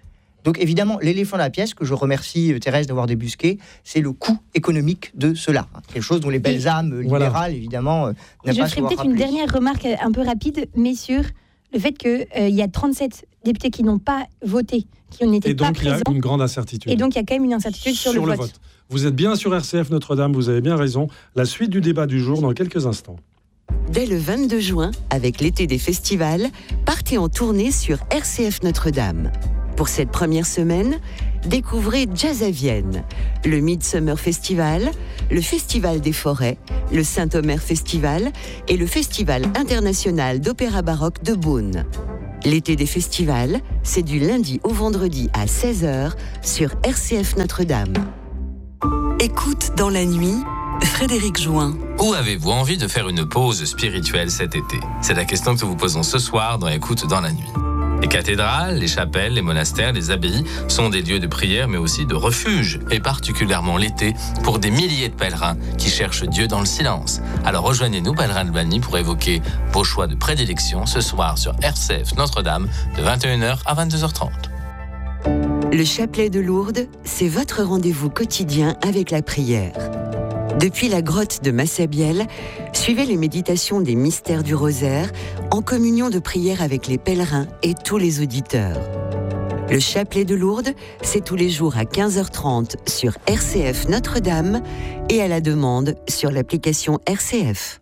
Speaker 19: Donc évidemment, l'éléphant dans la pièce, que je remercie Thérèse d'avoir débusqué, c'est le coût économique de cela. Quelque chose dont les belles âmes libérales, voilà. évidemment, euh, n'aiment
Speaker 18: je
Speaker 19: pas
Speaker 18: ferai
Speaker 19: souvent
Speaker 18: peut-être
Speaker 19: rappelé.
Speaker 18: une dernière remarque un peu rapide, mais sur le fait qu'il euh, y a trente-sept députés qui n'ont pas voté, qui n'étaient pas présents.
Speaker 16: Et donc il y a une grande incertitude.
Speaker 18: Et donc il y a quand même une incertitude sur,
Speaker 16: sur
Speaker 18: le,
Speaker 16: le
Speaker 18: vote.
Speaker 16: vote. Vous êtes bien sur R C F Notre-Dame, vous avez bien raison. La suite du débat du jour dans quelques instants.
Speaker 20: Dès le vingt-deux juin, avec l'été des festivals, partez en tournée sur R C F Notre-Dame. Pour cette première semaine, découvrez Jazz à Vienne, le Midsummer Festival, le Festival des Forêts, le Saint-Omer Festival et le Festival international d'opéra baroque de Beaune. L'été des festivals, c'est du lundi au vendredi à seize heures sur R C F Notre-Dame.
Speaker 1: Écoute dans la nuit, Frédéric Join.
Speaker 21: Où avez-vous envie de faire une pause spirituelle cet été ? C'est la question que nous vous posons ce soir dans Écoute dans la nuit. Les cathédrales, les chapelles, les monastères, les abbayes sont des lieux de prière mais aussi de refuge, et particulièrement l'été pour des milliers de pèlerins qui cherchent Dieu dans le silence. Alors rejoignez-nous, Pèlerins Albany, pour évoquer vos choix de prédilection ce soir sur R C F Notre-Dame de vingt et une heures à vingt-deux heures trente.
Speaker 20: Le chapelet de Lourdes, c'est votre rendez-vous quotidien avec la prière. Depuis la grotte de Massabielle, suivez les méditations des mystères du rosaire en communion de prière avec les pèlerins et tous les auditeurs. Le chapelet de Lourdes, c'est tous les jours à quinze heures trente sur R C F Notre-Dame et à la demande sur l'application R C F.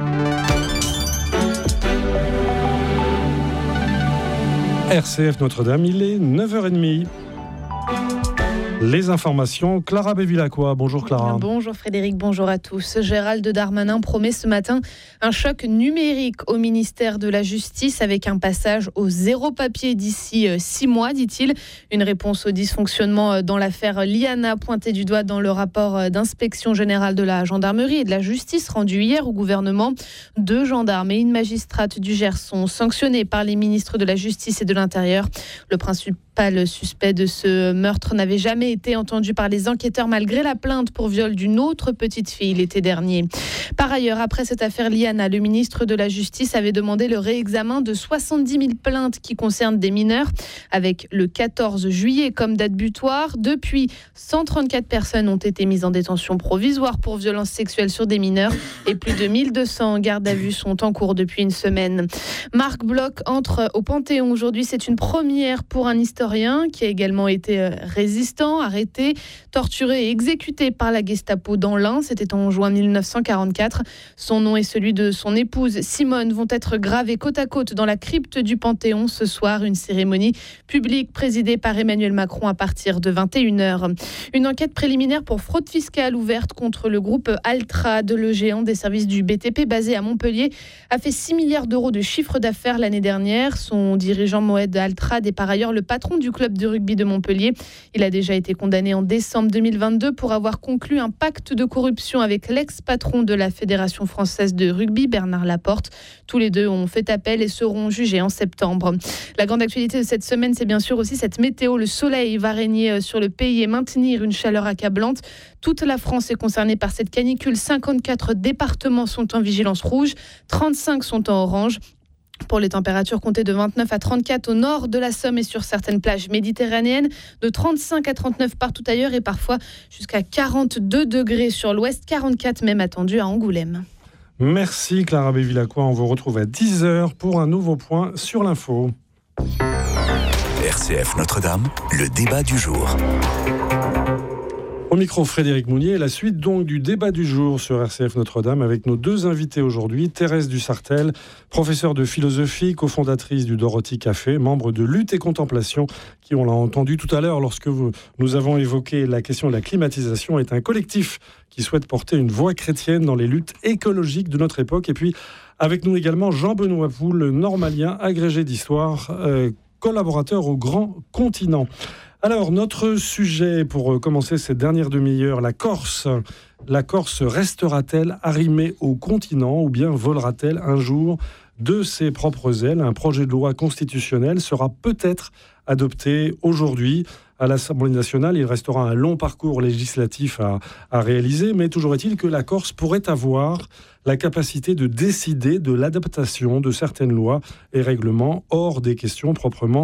Speaker 16: R C F Notre-Dame, il est neuf heures trente. Les informations, Clara Bévilacqua. Bonjour Clara.
Speaker 4: Bonjour Frédéric, bonjour à tous. Gérald Darmanin promet ce matin un choc numérique au ministère de la Justice avec un passage au zéro papier d'ici six mois, dit-il. Une réponse au dysfonctionnement dans l'affaire Liana pointée du doigt dans le rapport d'inspection générale de la gendarmerie et de la justice rendu hier au gouvernement. Deux gendarmes et une magistrate du Gers sont sanctionnés par les ministres de la Justice et de l'Intérieur. Le principal suspect de ce meurtre n'avait jamais été entendu par les enquêteurs malgré la plainte pour viol d'une autre petite fille l'été dernier. Par ailleurs, après cette affaire Liana, le ministre de la Justice avait demandé le réexamen de soixante-dix mille plaintes qui concernent des mineurs, avec le quatorze juillet comme date butoir. Depuis, cent trente-quatre personnes ont été mises en détention provisoire pour violences sexuelles sur des mineurs et plus de mille deux cents gardes à vue sont en cours depuis une semaine. Marc Bloch entre au Panthéon aujourd'hui. C'est une première pour un historien qui a également été résistant, arrêté, torturé et exécuté par la Gestapo dans l'Ain. C'était en juin mille neuf cent quarante-quatre. Son nom et celui de son épouse Simone vont être gravés côte à côte dans la crypte du Panthéon ce soir. Une cérémonie publique présidée par Emmanuel Macron à partir de vingt et une heures. Une enquête préliminaire pour fraude fiscale ouverte contre le groupe Altrad, le géant des services du B T P basé à Montpellier, a fait six milliards d'euros de chiffre d'affaires l'année dernière. Son dirigeant Moed Altrad est par ailleurs le patron du club de rugby de Montpellier. Il a déjà été condamné en décembre deux mille vingt-deux pour avoir conclu un pacte de corruption avec l'ex-patron de la Fédération française de rugby, Bernard Laporte. Tous les deux ont fait appel et seront jugés en septembre. La grande actualité de cette semaine, c'est bien sûr aussi cette météo. Le soleil va régner sur le pays et maintenir une chaleur accablante. Toute la France est concernée par cette canicule. cinquante-quatre départements sont en vigilance rouge, trente-cinq sont en orange. Pour les températures, comptez de vingt-neuf à trente-quatre au nord de la Somme et sur certaines plages méditerranéennes, de trente-cinq à trente-neuf partout ailleurs et parfois jusqu'à quarante-deux degrés sur l'ouest, quarante-quatre même attendus à Angoulême.
Speaker 16: Merci Clara Bévilacqua, on vous retrouve à dix heures pour un nouveau point sur l'info.
Speaker 17: R C F Notre-Dame, le débat du jour.
Speaker 16: Au micro, Frédéric Mounier, la suite donc du débat du jour sur R C F Notre-Dame avec nos deux invités aujourd'hui. Thérèse Dussartel, professeure de philosophie, cofondatrice du Dorothy Café, membre de Lutte et Contemplation, qui, on l'a entendu tout à l'heure lorsque vous, nous avons évoqué la question de la climatisation, est un collectif qui souhaite porter une voix chrétienne dans les luttes écologiques de notre époque. Et puis, avec nous également Jean-Benoît Poul, normalien, agrégé d'histoire, euh, collaborateur au Grand Continent. Alors, notre sujet pour commencer cette dernière demi-heure, la Corse. La Corse restera-t-elle arrimée au continent ou bien volera-t-elle un jour de ses propres ailes ? Un projet de loi constitutionnelle sera peut-être adopté aujourd'hui à l'Assemblée nationale. Il restera un long parcours législatif à, à réaliser, mais toujours est-il que la Corse pourrait avoir la capacité de décider de l'adaptation de certaines lois et règlements hors des questions proprement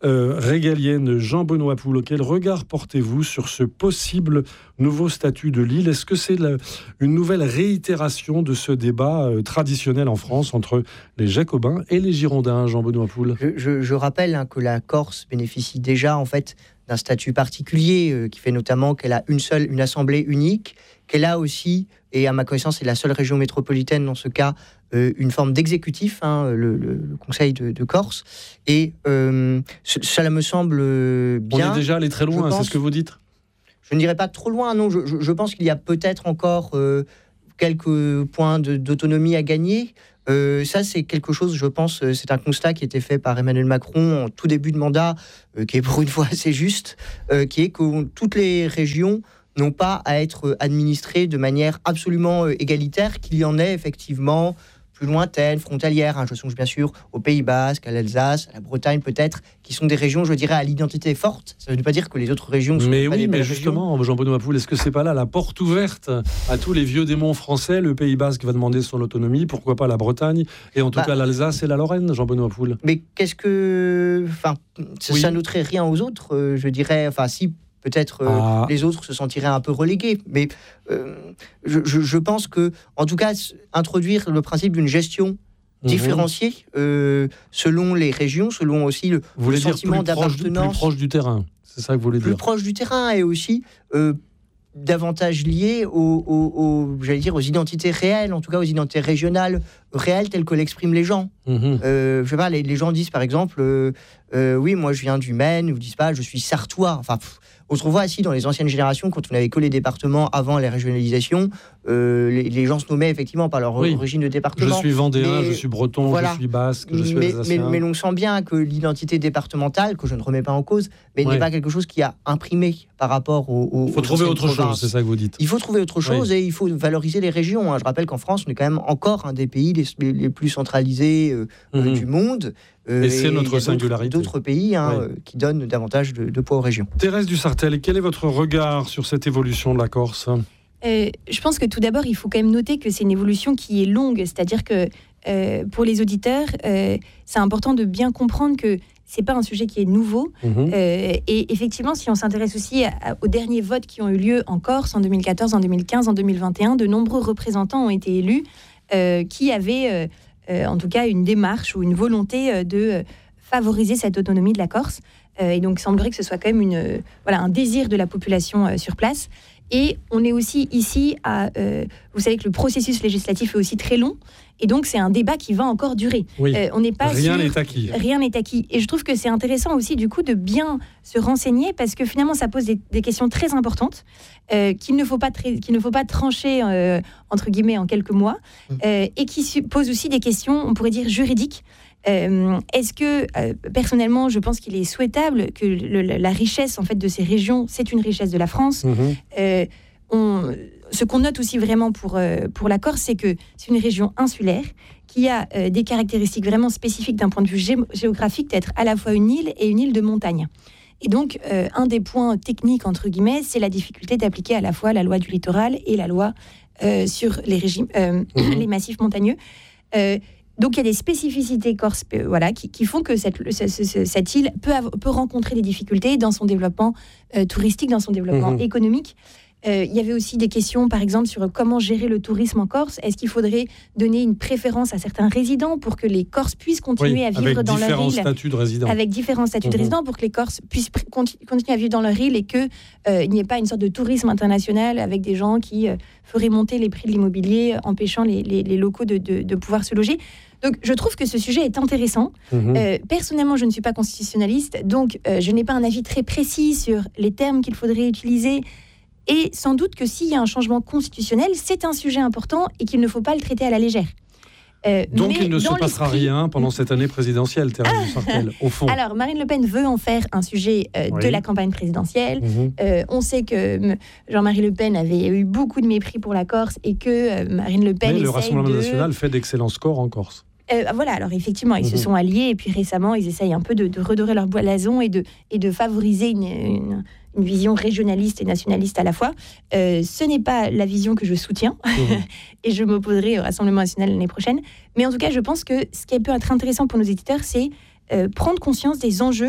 Speaker 16: euh, régalienne. Jean-Benoît Poul, quel regard portez-vous sur ce possible nouveau statut de l'île ? Est-ce que c'est la, une nouvelle réitération de ce débat euh, traditionnel en France entre les Jacobins et les Girondins, Jean-Benoît Poul ?
Speaker 19: je, je, je rappelle hein, que la Corse bénéficie déjà en fait d'un statut particulier euh, qui fait notamment qu'elle a une seule, une assemblée unique, qu'elle a aussi, et à ma connaissance c'est la seule région métropolitaine dans ce cas, euh, une forme d'exécutif, hein, le, le, le Conseil de, de Corse, et euh, cela me semble bien.
Speaker 16: On est déjà allé très loin, pense, c'est ce que vous dites ?
Speaker 19: Je ne dirais pas trop loin, non, je, je, je pense qu'il y a peut-être encore euh, quelques points de, d'autonomie à gagner. Euh, ça, c'est quelque chose, je pense, euh, c'est un constat qui a été fait par Emmanuel Macron en tout début de mandat, euh, qui est pour une fois assez juste, euh, qui est que toutes les régions n'ont pas à être administrées de manière absolument euh, égalitaire, qu'il y en ait effectivement plus lointaines, frontalières, hein, je songe bien sûr au Pays Basque, à l'Alsace, à la Bretagne peut-être, qui sont des régions, je dirais, à l'identité forte. Ça ne veut pas dire que les autres régions sont
Speaker 16: mais
Speaker 19: pas
Speaker 16: oui,
Speaker 19: des
Speaker 16: mais
Speaker 19: belles
Speaker 16: justement,
Speaker 19: régions.
Speaker 16: Jean-Benoît Poul, est-ce que c'est pas là la porte ouverte à tous les vieux démons français ? Le Pays Basque va demander son autonomie, pourquoi pas la Bretagne, et en tout bah, cas l'Alsace et la Lorraine, Jean-Benoît Poul.
Speaker 19: Mais qu'est-ce que... Enfin, ça, oui. ça n'ôterait rien aux autres, euh, je dirais... Enfin, si... Peut-être euh, ah. les autres se sentiraient un peu relégués, mais euh, je, je, je pense que, en tout cas, introduire le principe d'une gestion différenciée mmh. euh, selon les régions, selon aussi le,
Speaker 16: vous
Speaker 19: le
Speaker 16: dire
Speaker 19: sentiment
Speaker 16: plus
Speaker 19: d'appartenance,
Speaker 16: plus proche du terrain, c'est ça que vous voulez
Speaker 19: plus
Speaker 16: dire.
Speaker 19: Plus proche du terrain et aussi euh, davantage lié aux, aux, aux, j'allais dire, aux identités réelles, en tout cas aux identités régionales réelles telles que l'expriment les gens. Mmh. Euh, je sais pas, les, les gens disent par exemple, euh, euh, oui, moi je viens du Maine, ou disent pas, je suis sartois. Enfin. Pff, autrefois, si dans les anciennes générations, quand on n'avait que les départements avant les régionalisations, euh, les, les gens se nommaient effectivement par leur oui. origine de département.
Speaker 16: Je suis vendéen, mais, je suis breton,
Speaker 19: voilà.
Speaker 16: je suis basque, je suis
Speaker 19: mais,
Speaker 16: alsacien.
Speaker 19: Mais, mais on sent bien que l'identité départementale, que je ne remets pas en cause, mais ouais. n'est pas quelque chose qui a imprimé par rapport au. au
Speaker 16: il faut trouver autre
Speaker 19: provinces.
Speaker 16: chose, c'est ça que vous dites.
Speaker 19: Il faut trouver autre chose ouais. et il faut valoriser les régions. Hein. Je rappelle qu'en France, on est quand même encore un des pays les, les plus centralisés euh, mmh. du monde.
Speaker 16: Euh, et c'est et notre singularité.
Speaker 19: D'autres, d'autres pays hein, ouais. euh, qui donnent davantage de, de poids aux régions.
Speaker 16: Thérèse Dussartel, quel est votre regard sur cette évolution de la Corse ?
Speaker 18: euh, Je pense que tout d'abord, il faut quand même noter que c'est une évolution qui est longue. C'est-à-dire que euh, pour les auditeurs, euh, c'est important de bien comprendre que c'est pas un sujet qui est nouveau. Mmh. Euh, et effectivement, si on s'intéresse aussi à, à, aux derniers votes qui ont eu lieu en Corse en deux mille quatorze, en deux mille quinze, en deux mille vingt et un, de nombreux représentants ont été élus euh, qui avaient... Euh, Euh, en tout cas une démarche ou une volonté euh, de euh, favoriser cette autonomie de la Corse. Euh, et donc il semblerait que ce soit quand même une, euh, voilà, un désir de la population euh, sur place. Et on est aussi ici à... Euh, vous savez que le processus législatif est aussi très long. Et donc, c'est un débat qui va encore durer.
Speaker 16: Oui.
Speaker 18: Euh, on n'est pas
Speaker 16: rien
Speaker 18: sûr,
Speaker 16: n'est acquis.
Speaker 18: Rien n'est acquis. Et je trouve que c'est intéressant aussi, du coup, de bien se renseigner parce que finalement, ça pose des, des questions très importantes euh, qu'il ne faut pas, tra- qu'il ne faut pas trancher, euh, entre guillemets, en quelques mois euh, et qui su- posent aussi des questions, on pourrait dire, juridiques. Euh, est-ce que, euh, personnellement, je pense qu'il est souhaitable que le, la richesse, en fait, de ces régions, c'est une richesse de la France. Mmh. Euh, on... Ce qu'on note aussi vraiment pour, euh, pour la Corse, c'est que c'est une région insulaire qui a euh, des caractéristiques vraiment spécifiques d'un point de vue gé- géographique, d'être à la fois une île et une île de montagne. Et donc, euh, un des points techniques, entre guillemets, c'est la difficulté d'appliquer à la fois la loi du littoral et la loi euh, sur les, régimes, euh, mmh. les massifs montagneux. Euh, donc, il y a des spécificités corse, euh, voilà, qui, qui font que cette, cette, cette, cette île peut, avoir, peut rencontrer des difficultés dans son développement euh, touristique, dans son développement mmh. économique. Euh, il y avait aussi des questions, par exemple, sur comment gérer le tourisme en Corse. Est-ce qu'il faudrait donner une préférence à certains résidents pour que les Corses puissent continuer oui, à vivre dans leur île
Speaker 16: avec différents statuts de résidents.
Speaker 18: Avec différents statuts mmh. de résidents pour que les Corses puissent pr- continuer à vivre dans leur île et qu'il euh, n'y ait pas une sorte de tourisme international avec des gens qui euh, feraient monter les prix de l'immobilier, empêchant les, les, les locaux de, de, de pouvoir se loger. Donc, je trouve que ce sujet est intéressant. Mmh. Euh, personnellement, je ne suis pas constitutionnaliste, donc euh, je n'ai pas un avis très précis sur les termes qu'il faudrait utiliser. Et sans doute que s'il y a un changement constitutionnel, c'est un sujet important et qu'il ne faut pas le traiter à la légère.
Speaker 16: Euh, Donc il ne se passera l'esprit... rien pendant cette année présidentielle, Thérèse Dussartel, au fond.
Speaker 18: Alors, Marine Le Pen veut en faire un sujet euh, oui. de la campagne présidentielle. Mmh. Euh, on sait que Jean-Marie Le Pen avait eu beaucoup de mépris pour la Corse et que euh, Marine Le Pen
Speaker 16: Mais le Rassemblement
Speaker 18: de...
Speaker 16: national fait d'excellents scores en Corse.
Speaker 18: Euh, voilà, alors effectivement, ils mmh. se sont alliés et puis récemment, ils essayent un peu de, de redorer leur blason et de, et de favoriser une... une une vision régionaliste et nationaliste à la fois. Euh, ce n'est pas la vision que je soutiens mmh. et je m'opposerai au Rassemblement national l'année prochaine. Mais en tout cas, je pense que ce qui peut être intéressant pour nos éditeurs, c'est euh, prendre conscience des enjeux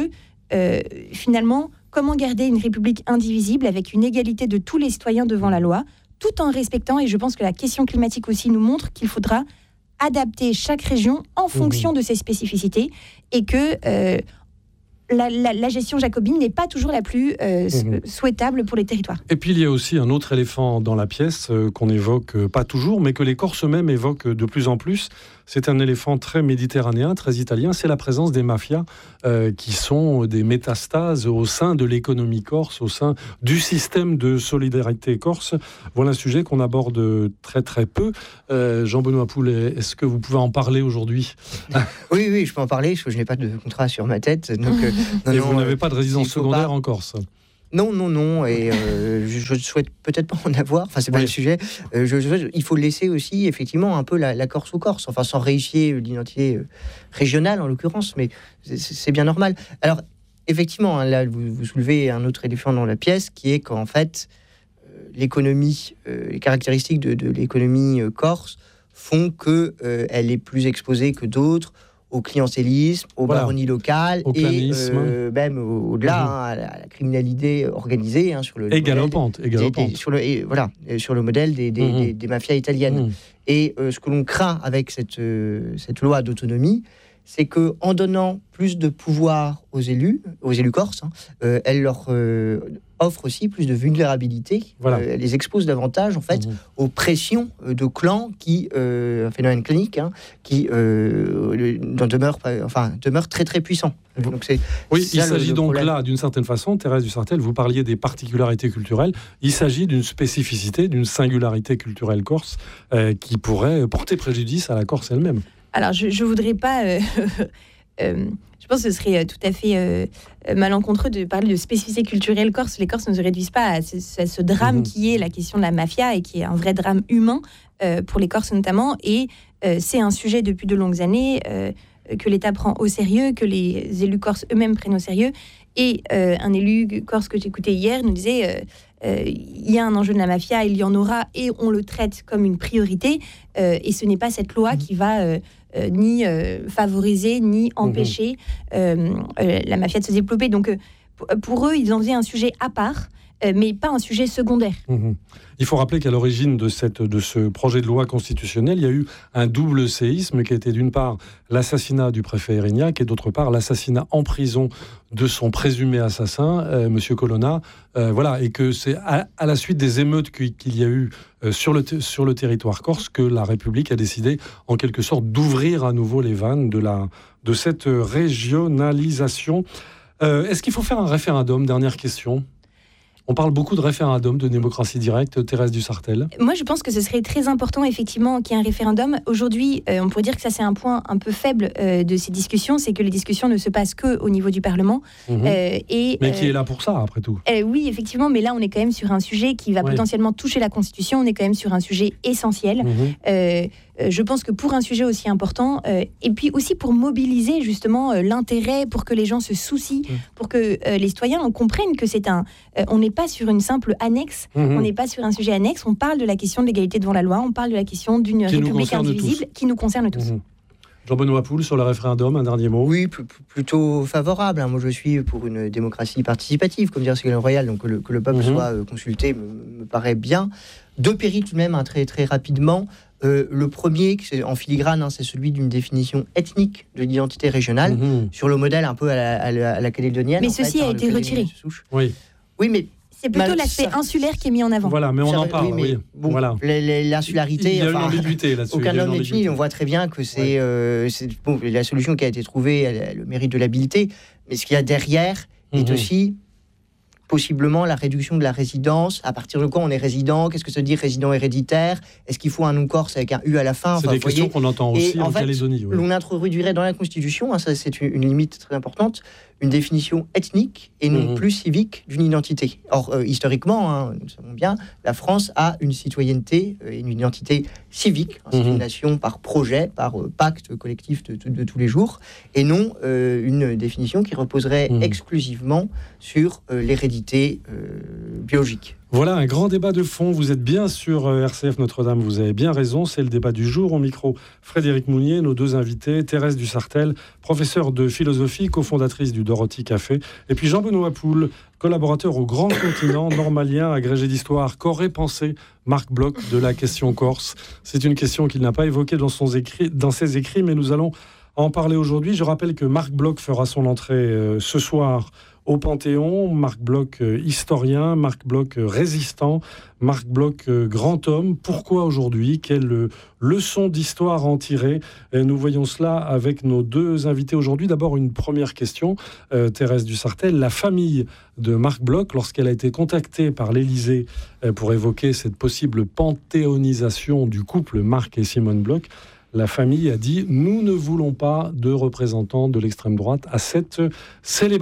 Speaker 18: euh, finalement, comment garder une république indivisible avec une égalité de tous les citoyens devant la loi, tout en respectant, et je pense que la question climatique aussi nous montre qu'il faudra adapter chaque région en fonction mmh. de ses spécificités, et que euh, la, la, la gestion jacobine n'est pas toujours la plus euh, mmh. souhaitable pour les territoires.
Speaker 16: Et puis il y a aussi un autre éléphant dans la pièce euh, qu'on évoque euh, pas toujours, mais que les Corses eux-mêmes évoquent de plus en plus. C'est un éléphant très méditerranéen, très italien, c'est la présence des mafias euh, qui sont des métastases au sein de l'économie corse, au sein du système de solidarité corse. Voilà un sujet qu'on aborde très très peu. Euh, Jean-Benoît Poulet, est-ce que vous pouvez en parler aujourd'hui ?
Speaker 19: Oui, oui, je peux en parler, parce que je n'ai pas de contrat sur ma tête. Donc, euh, non,
Speaker 16: Et
Speaker 19: non,
Speaker 16: vous n'avez pas de résidence secondaire
Speaker 19: pas...
Speaker 16: en Corse ?
Speaker 19: Non, non, non, et euh, je ne souhaite peut-être pas en avoir, enfin c'est pas oui. le sujet. Euh, je, je, il faut laisser aussi effectivement un peu la, la Corse aux Corses, enfin sans réifier l'identité régionale en l'occurrence, mais c'est, c'est bien normal. Alors effectivement, hein, là vous, vous soulevez un autre éléphant dans la pièce, qui est qu'en fait euh, l'économie, euh, les caractéristiques de, de l'économie euh, corse font qu'elle euh, est plus exposée que d'autres au clientélisme, aux voilà. baronnies locales
Speaker 16: au
Speaker 19: et euh, même au-delà mmh. hein, à, la, à la criminalité organisée hein, sur le,
Speaker 16: et galopante,
Speaker 19: et
Speaker 16: galopante.
Speaker 19: sur le et, voilà sur le modèle des, des, mmh. des, des mafias italiennes. Mmh. Et euh, ce que l'on craint avec cette euh, cette loi d'autonomie, c'est que en donnant plus de pouvoir aux élus, aux élus corses, hein, euh, elle leur euh, offre aussi plus de vulnérabilité. Voilà. Euh, elle les expose davantage en fait mmh. aux pressions de clans qui, euh, un phénomène clinique, hein, qui euh, demeure, enfin demeure très très puissant. Donc c'est,
Speaker 16: oui,
Speaker 19: c'est
Speaker 16: il
Speaker 19: ça,
Speaker 16: s'agit
Speaker 19: le, le
Speaker 16: donc
Speaker 19: problème.
Speaker 16: là, d'une certaine façon, Thérèse Dussartel, vous parliez des particularités culturelles. Il s'agit d'une spécificité, d'une singularité culturelle corse euh, qui pourrait porter préjudice à la Corse elle-même.
Speaker 18: Alors, je ne voudrais pas... Euh, euh, je pense que ce serait tout à fait euh, malencontreux de parler de spécificité culturelle corse. Les Corses ne se réduisent pas à ce, à ce drame mmh. qui est la question de la mafia et qui est un vrai drame humain euh, pour les Corses notamment. Et euh, c'est un sujet depuis de longues années euh, que l'État prend au sérieux, que les élus corses eux-mêmes prennent au sérieux. Et euh, un élu corse que j'écoutais hier nous disait... Euh, Euh, il y a un enjeu de la mafia, il y en aura, et on le traite comme une priorité. Euh, et ce n'est pas cette loi qui va euh, euh, ni euh, favoriser, ni empêcher euh, euh, la mafia de se développer. Donc, euh, pour eux, ils en faisaient un sujet à part, euh, mais pas un sujet secondaire.
Speaker 16: Mmh. Il faut rappeler qu'à l'origine de, cette, de ce projet de loi constitutionnelle, il y a eu un double séisme qui était d'une part l'assassinat du préfet Erignac et d'autre part l'assassinat en prison de son présumé assassin, euh, M. Colonna. Euh, voilà, et que c'est à, à la suite des émeutes qu'il y a eu euh, sur, le t- sur le territoire corse que la République a décidé en quelque sorte d'ouvrir à nouveau les vannes de, la, de cette régionalisation. Euh, est-ce qu'il faut faire un référendum ? Dernière question. On parle beaucoup de référendum, de démocratie directe. Thérèse Dussartel.
Speaker 18: Moi, je pense que ce serait très important, effectivement, qu'il y ait un référendum. Aujourd'hui, euh, on pourrait dire que ça, c'est un point un peu faible euh, de ces discussions, c'est que les discussions ne se passent qu'au niveau du Parlement. Mmh. Euh, et,
Speaker 16: mais qui
Speaker 18: euh,
Speaker 16: est là pour ça, après tout.
Speaker 18: euh, Oui, effectivement, mais là, on est quand même sur un sujet qui va oui. potentiellement toucher la Constitution. On est quand même sur un sujet essentiel. Mmh. Euh, Euh, je pense que pour un sujet aussi important, euh, et puis aussi pour mobiliser justement euh, l'intérêt, pour que les gens se soucient, mmh. pour que euh, les citoyens on comprenne que c'est un... Euh, on n'est pas sur une simple annexe, mmh. on n'est pas sur un sujet annexe, on parle de la question de l'égalité devant la loi, on parle de la question d'une qui république indivisible qui nous concerne tous. Mmh.
Speaker 16: Jean-Benoît Poulle, sur le référendum, un dernier mot.
Speaker 19: Oui, p- plutôt favorable. Hein. Moi, je suis pour une démocratie participative, comme dirait Ségolène Royal, donc que le, que le peuple mmh. soit euh, consulté me, me paraît bien. Deux périls tout de même, hein, très, très rapidement. Euh, le premier, c'est en filigrane, hein, c'est celui d'une définition ethnique de l'identité régionale, mmh. sur le modèle un peu à la, à la, à la calédonienne.
Speaker 18: Mais ceci fait, a hein, été retiré.
Speaker 16: Oui.
Speaker 19: Oui, mais...
Speaker 18: C'est plutôt Mal, l'aspect ça... insulaire qui est mis en avant.
Speaker 16: Voilà, mais on
Speaker 19: ça,
Speaker 16: en parle.
Speaker 19: Oui,
Speaker 16: oui.
Speaker 19: Bon,
Speaker 16: voilà.
Speaker 19: L'insularité,
Speaker 16: il y a
Speaker 19: enfin,
Speaker 16: une ambiguïté là-dessus.
Speaker 19: Aucun homme n'est fini. On voit très bien que c'est, ouais. euh, c'est bon, la solution qui a été trouvée, elle a le mérite de l'habileté, mais ce qu'il y a derrière mmh. est aussi possiblement la réduction de la résidence. À partir de quand on est résident ? Qu'est-ce que ça veut dire résident héréditaire ? Est-ce qu'il faut un nom corse avec un U à la fin ?
Speaker 16: C'est enfin, des questions qu'on entend aussi en, en fait, Calédonie. Oui.
Speaker 19: L'on introduirait dans la Constitution, hein, ça c'est une, une limite très importante, une définition ethnique et non mmh. plus civique d'une identité. Or, euh, historiquement, hein, nous le savons bien, la France a une citoyenneté et une identité civique. Hein, c'est mmh. une nation par projet, par euh, pacte collectif de, de, de tous les jours, et non euh, une définition qui reposerait mmh. exclusivement sur euh, l'hérédité euh, biologique.
Speaker 16: Voilà un grand débat de fond. Vous êtes bien sur R C F Notre-Dame, vous avez bien raison. C'est le débat du jour. Au micro, Frédéric Mounier, nos deux invités, Thérèse Dussartel, professeure de philosophie, cofondatrice du Dorothy Café, et puis Jean-Benoît Poul, collaborateur au Grand Continent, normalien, agrégé d'histoire. Qu'aurait pensé Marc Bloch de la question corse? C'est une question qu'il n'a pas évoquée dans, son écrit, dans ses écrits, mais nous allons en parler aujourd'hui. Je rappelle que Marc Bloch fera son entrée euh, ce soir au Panthéon. Marc Bloch, euh, historien, Marc Bloch, euh, résistant, Marc Bloch, euh, grand homme. Pourquoi aujourd'hui? Quelle euh, leçon d'histoire en tirer? Et nous voyons cela avec nos deux invités aujourd'hui. D'abord, une première question, euh, Thérèse Dussartel. La famille de Marc Bloch, lorsqu'elle a été contactée par l'Élysée euh, pour évoquer cette possible panthéonisation du couple Marc et Simone Bloch, la famille a dit « Nous ne voulons pas de représentants de l'extrême droite à cette célébration ».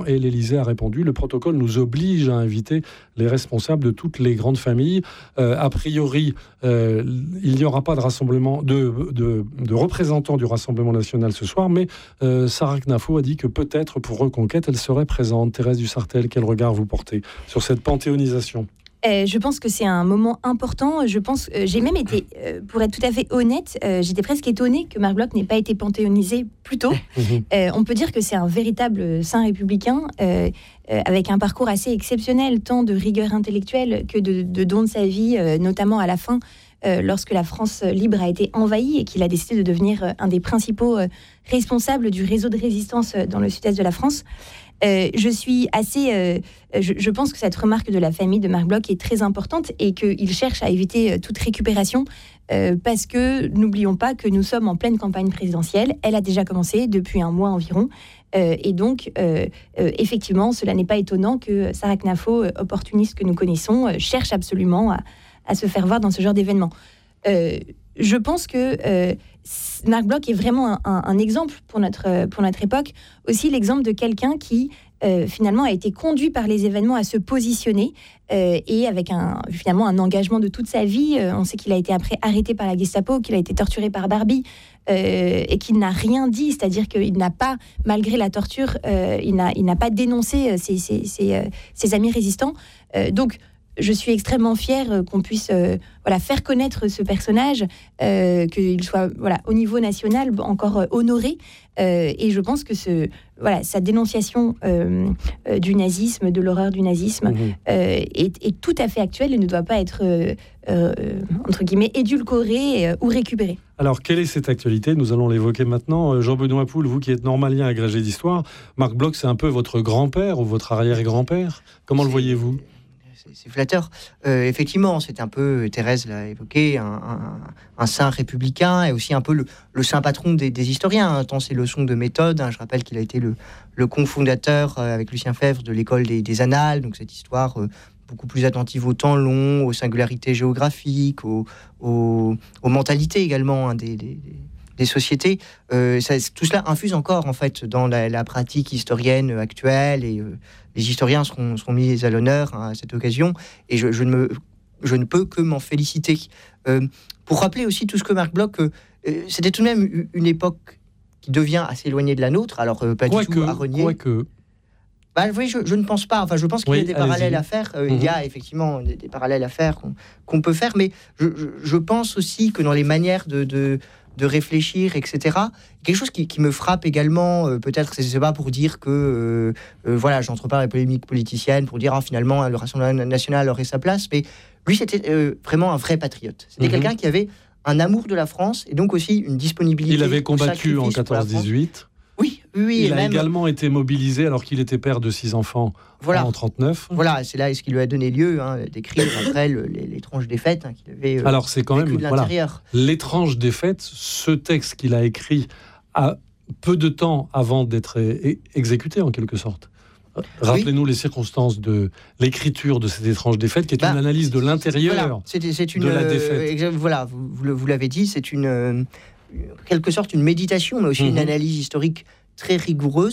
Speaker 16: Et l'Élysée a répondu « Le protocole nous oblige à inviter les responsables de toutes les grandes familles. Euh, a priori, euh, il n'y aura pas de rassemblement de, de, de représentants du Rassemblement national ce soir, mais euh, Sarah Knafo a dit que peut-être pour Reconquête, elle serait présente. Thérèse Dussartel, quel regard vous portez sur cette panthéonisation ?
Speaker 18: Euh, je pense que c'est un moment important. Je pense, euh, j'ai même été, euh, pour être tout à fait honnête, euh, j'étais presque étonnée que Marc Bloch n'ait pas été panthéonisé plus tôt. Euh, on peut dire que c'est un véritable saint républicain, euh, euh, avec un parcours assez exceptionnel, tant de rigueur intellectuelle que de, de don de sa vie, euh, notamment à la fin, euh, lorsque la France libre a été envahie et qu'il a décidé de devenir euh, un des principaux euh, responsables du réseau de résistance euh, dans le sud-est de la France. Euh, je suis assez. Euh, je, je pense que cette remarque de la famille de Marc Bloch est très importante et qu'il cherche à éviter euh, toute récupération euh, parce que n'oublions pas que nous sommes en pleine campagne présidentielle. Elle a déjà commencé depuis un mois environ. Euh, et donc, euh, euh, effectivement, cela n'est pas étonnant que Sarah Knafo, euh, opportuniste que nous connaissons, euh, cherche absolument à, à se faire voir dans ce genre d'événement. Euh, je pense que euh, Marc Bloch est vraiment un, un, un exemple pour notre, pour notre époque. Aussi l'exemple de quelqu'un qui, euh, finalement, a été conduit par les événements à se positionner euh, et avec un, finalement un engagement de toute sa vie. Euh, on sait qu'il a été après arrêté par la Gestapo, qu'il a été torturé par Barbie euh, et qu'il n'a rien dit. C'est-à-dire qu'il n'a pas, malgré la torture, euh, il, n'a, il n'a pas dénoncé ses, ses, ses, ses amis résistants. Euh, donc, je suis extrêmement fière qu'on puisse euh, voilà, faire connaître ce personnage, euh, qu'il soit voilà, au niveau national encore euh, honoré. Euh, et je pense que ce, voilà, sa dénonciation euh, euh, du nazisme, de l'horreur du nazisme, mmh. euh, est, est tout à fait actuelle et ne doit pas être, euh, euh, entre guillemets, édulcorée euh, ou récupérée.
Speaker 16: Alors, quelle est cette actualité? Nous allons l'évoquer maintenant. Jean-Benoît Poul, vous qui êtes normalien agrégé d'histoire, Marc Bloch, c'est un peu votre grand-père ou votre arrière-grand-père. Comment c'est... le voyez-vous?
Speaker 19: C'est flatteur. Euh, effectivement, c'est un peu, Thérèse l'a évoqué, un, un, un saint républicain et aussi un peu le, le saint patron des, des historiens, hein, tant ses leçons de méthode. Hein, je rappelle qu'il a été le, le cofondateur euh, avec Lucien Febvre de l'école des, des Annales, donc cette histoire euh, beaucoup plus attentive au temps long, aux singularités géographiques, aux, aux, aux mentalités également hein, des, des, des sociétés. Euh, ça, tout cela infuse encore en fait dans la, la pratique historienne actuelle et euh, les historiens seront, seront mis à l'honneur hein, à cette occasion, et je, je, ne, me, je ne peux que m'en féliciter. Euh, pour rappeler aussi tout ce que Marc Bloch, euh, c'était tout de même une époque qui devient assez éloignée de la nôtre, alors euh, pas
Speaker 16: quoi
Speaker 19: du
Speaker 16: que,
Speaker 19: tout à renier.
Speaker 16: Quoi que...
Speaker 19: Bah, oui, je, je ne pense pas. Enfin, je pense qu'il oui, y a des allez-y. parallèles à faire. Euh, mm-hmm. Il y a effectivement des, des parallèles à faire qu'on, qu'on peut faire, mais je, je, je pense aussi que dans les manières de... de de réfléchir, et cetera. Quelque chose qui, qui me frappe également, euh, peut-être, c'est, c'est pas pour dire que, euh, euh, voilà, j'entre pas dans les polémiques politiciennes, pour dire, ah, finalement, le Rassemblement national aurait sa place, mais lui, c'était euh, vraiment un vrai patriote. C'était mm-hmm. quelqu'un qui avait un amour de la France, et donc aussi une disponibilité.
Speaker 16: Il avait combattu en quatorze dix-huit.
Speaker 19: Oui, oui.
Speaker 16: Il a
Speaker 19: même...
Speaker 16: également été mobilisé alors qu'il était père de six enfants voilà. en trente-neuf.
Speaker 19: Voilà, c'est là ce qui lui a donné lieu hein, d'écrire après le, l'étrange défaite hein, qu'il avait euh,
Speaker 16: alors, c'est quand même,
Speaker 19: de l'intérieur.
Speaker 16: Voilà, l'étrange défaite, ce texte qu'il a écrit à peu de temps avant d'être é- exécuté en quelque sorte. Rappelez-nous oui. les circonstances de l'écriture de cette étrange défaite, qui est bah, une analyse de l'intérieur
Speaker 19: voilà, c'est, c'est une,
Speaker 16: de la défaite.
Speaker 19: Euh, voilà, vous, vous l'avez dit, c'est une... Euh, en quelque sorte une méditation, mais aussi mmh. une analyse historique très rigoureuse,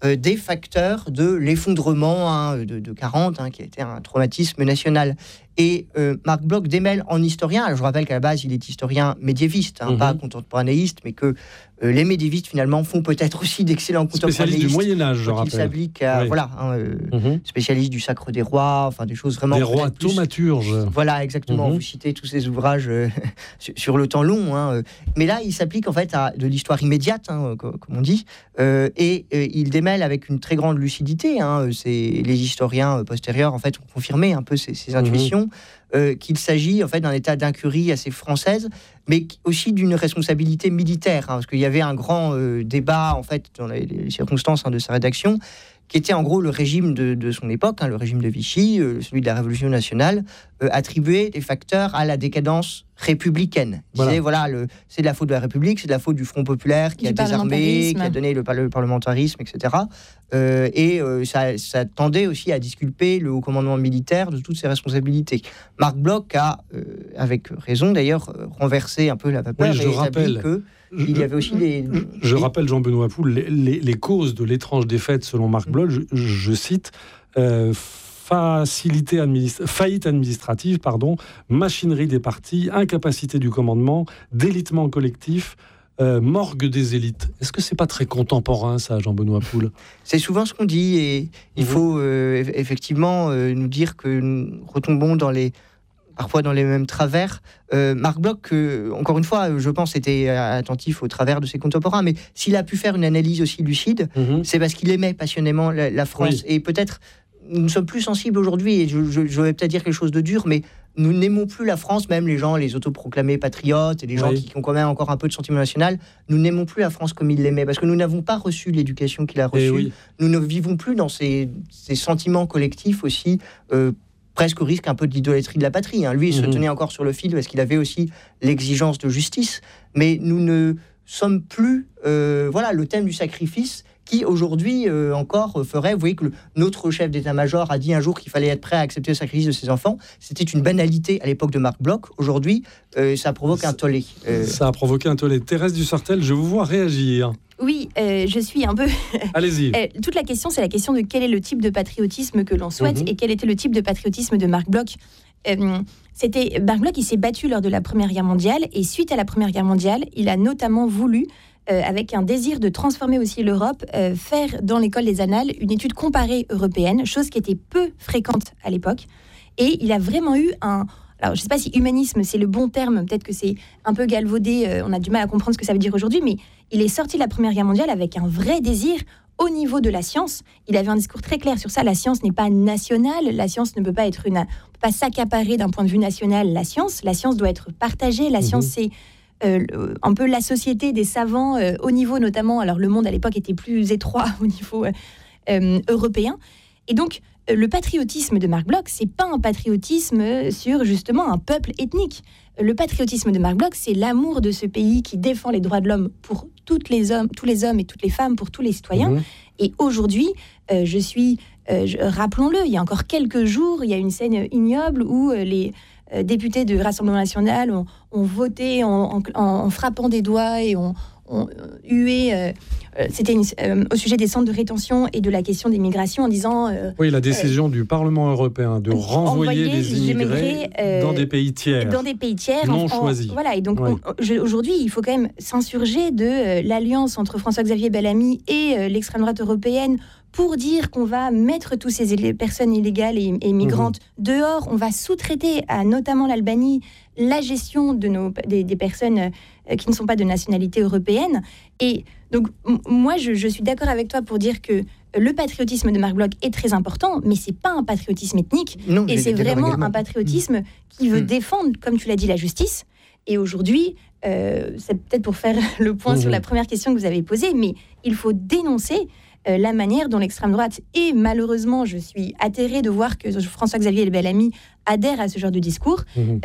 Speaker 19: euh, des facteurs de l'effondrement hein, de, de quarante, hein, qui a été un traumatisme national. Et euh, Marc Bloch démêle en historien, alors je rappelle qu'à la base il est historien médiéviste, hein, mmh. pas contemporanéiste, mais que euh, les médiévistes finalement font peut-être aussi d'excellents contemporanéistes.
Speaker 16: Spécialiste du Moyen-Âge, je rappelle.
Speaker 19: Ils s'appliquent à, oui. voilà, hein, euh, mmh. spécialiste du Sacre des Rois, enfin des choses vraiment...
Speaker 16: Des rois thaumaturges.
Speaker 19: Voilà, exactement, mmh. vous citez tous ces ouvrages euh, sur, sur le temps long. Hein, euh. Mais là, il s'applique en fait à de l'histoire immédiate, hein, comme, comme on dit, euh, et euh, il démêle avec une très grande lucidité. Hein, c'est, les historiens postérieurs en fait ont confirmé un peu ces, ces intuitions. Mmh. Euh, qu'il s'agit en fait d'un état d'incurie assez française, mais aussi d'une responsabilité militaire, hein, parce qu'il y avait un grand euh, débat en fait dans les, les circonstances hein, de sa rédaction, qui était en gros le régime de, de son époque, hein, le régime de Vichy, euh, celui de la Révolution nationale, euh, attribuait des facteurs à la décadence républicaine. Il disait, voilà, voilà le, c'est de la faute de la République, c'est de la faute du Front populaire qui du a désarmé, qui a donné le, le parlementarisme, et cetera. Euh, et euh, ça, ça tendait aussi à disculper le haut commandement militaire de toutes ses responsabilités. Marc Bloch a, euh, avec raison d'ailleurs, renversé un peu la vapeur
Speaker 16: oui, je
Speaker 19: et
Speaker 16: rappelle.
Speaker 19: établi que Je, il y avait aussi les...
Speaker 16: Je rappelle, Jean-Benoît Poul, les, les, les causes de l'étrange défaite, selon Marc Bloch, je, je cite, euh, facilité administ- faillite administrative, pardon, machinerie des partis, incapacité du commandement, délitement collectif, euh, morgue des élites. Est-ce que c'est pas très contemporain, ça, Jean-Benoît Poul ?
Speaker 19: C'est souvent ce qu'on dit, et il mmh. faut euh, effectivement euh, nous dire que nous retombons dans les... parfois dans les mêmes travers. Euh, Marc Bloch, euh, encore une fois, je pense, était attentif au travers de ses contemporains, mais s'il a pu faire une analyse aussi lucide, mmh. c'est parce qu'il aimait passionnément la, la France. Oui. Et peut-être, nous sommes plus sensibles aujourd'hui, et je, je, je vais peut-être dire quelque chose de dur, mais nous n'aimons plus la France, même les gens, les autoproclamés patriotes, et les gens oui. qui, qui ont quand même encore un peu de sentiment national, nous n'aimons plus la France comme ils l'aimaient, parce que nous n'avons pas reçu l'éducation qu'il a reçue. Oui. Nous ne vivons plus dans ces, ces sentiments collectifs aussi, euh, presque au risque un peu de l'idolâtrie de la patrie. Hein. Lui, il mmh. se tenait encore sur le fil parce qu'il avait aussi l'exigence de justice. Mais nous ne sommes plus... Euh, voilà, le thème du sacrifice qui, aujourd'hui, euh, encore ferait... Vous voyez que le, notre chef d'état-major a dit un jour qu'il fallait être prêt à accepter le sacrifice de ses enfants. C'était une banalité à l'époque de Marc Bloch. Aujourd'hui, euh, ça provoque un tollé.
Speaker 16: Euh... Ça a provoqué un tollé. Thérèse Dussartel, je vous vois réagir.
Speaker 18: Oui, euh, je suis un peu...
Speaker 16: Allez-y.
Speaker 18: euh, toute la question, c'est la question de quel est le type de patriotisme que l'on souhaite mmh. et quel était le type de patriotisme de Marc Bloch. Euh, c'était, Marc Bloch, il s'est battu lors de la Première Guerre mondiale, et suite à la Première Guerre mondiale, il a notamment voulu, euh, avec un désir de transformer aussi l'Europe, euh, faire dans l'école des annales une étude comparée européenne, chose qui était peu fréquente à l'époque. Et il a vraiment eu un... Alors, je ne sais pas si humanisme, c'est le bon terme, peut-être que c'est un peu galvaudé, euh, on a du mal à comprendre ce que ça veut dire aujourd'hui, mais il est sorti de la Première Guerre mondiale avec un vrai désir au niveau de la science. Il avait un discours très clair sur ça, la science n'est pas nationale, la science ne peut pas être une... On peut pas s'accaparer d'un point de vue national la science, la science doit être partagée, la mmh. science c'est euh, un peu la société des savants euh, au niveau notamment, alors le monde à l'époque était plus étroit au niveau euh, euh, européen, et donc le patriotisme de Marc Bloch, c'est pas un patriotisme sur justement un peuple ethnique. Le patriotisme de Marc Bloch, c'est l'amour de ce pays qui défend les droits de l'homme pour toutes les hommes, tous les hommes et toutes les femmes, pour tous les citoyens. Mmh. Et aujourd'hui, euh, je suis, euh, je, rappelons-le, il y a encore quelques jours, il y a une scène ignoble où euh, les euh, députés du Rassemblement national ont, ont voté en, en, en frappant des doigts et ont, ont hué... Euh, Euh, c'était une, euh, au sujet des centres de rétention et de la question des migrations en disant... Euh,
Speaker 16: oui, la décision euh, du Parlement européen de renvoyer les immigrés euh, dans des pays tiers.
Speaker 18: Dans des pays tiers.
Speaker 16: Non
Speaker 18: en,
Speaker 16: choisis.
Speaker 18: En, voilà, et donc
Speaker 16: oui.
Speaker 18: on, je, aujourd'hui, il faut quand même s'insurger de euh, l'alliance entre François-Xavier Bellamy et euh, l'extrême droite européenne pour dire qu'on va mettre toutes ces éle- personnes illégales et, et migrantes mmh. dehors. On va sous-traiter à notamment l'Albanie la gestion de nos, des, des personnes euh, qui ne sont pas de nationalité européenne. Et donc, m- moi, je, je suis d'accord avec toi pour dire que le patriotisme de Marc Bloch est très important, mais c'est pas un patriotisme ethnique.
Speaker 19: Non,
Speaker 18: et c'est vraiment
Speaker 19: également.
Speaker 18: un patriotisme mmh. qui veut mmh. défendre, comme tu l'as dit, la justice. Et aujourd'hui, euh, c'est peut-être pour faire le point mmh. sur la première question que vous avez posée, mais il faut dénoncer euh, la manière dont l'extrême droite, et malheureusement, je suis atterrée de voir que François-Xavier Bellamy adhère à ce genre de discours, mmh. euh,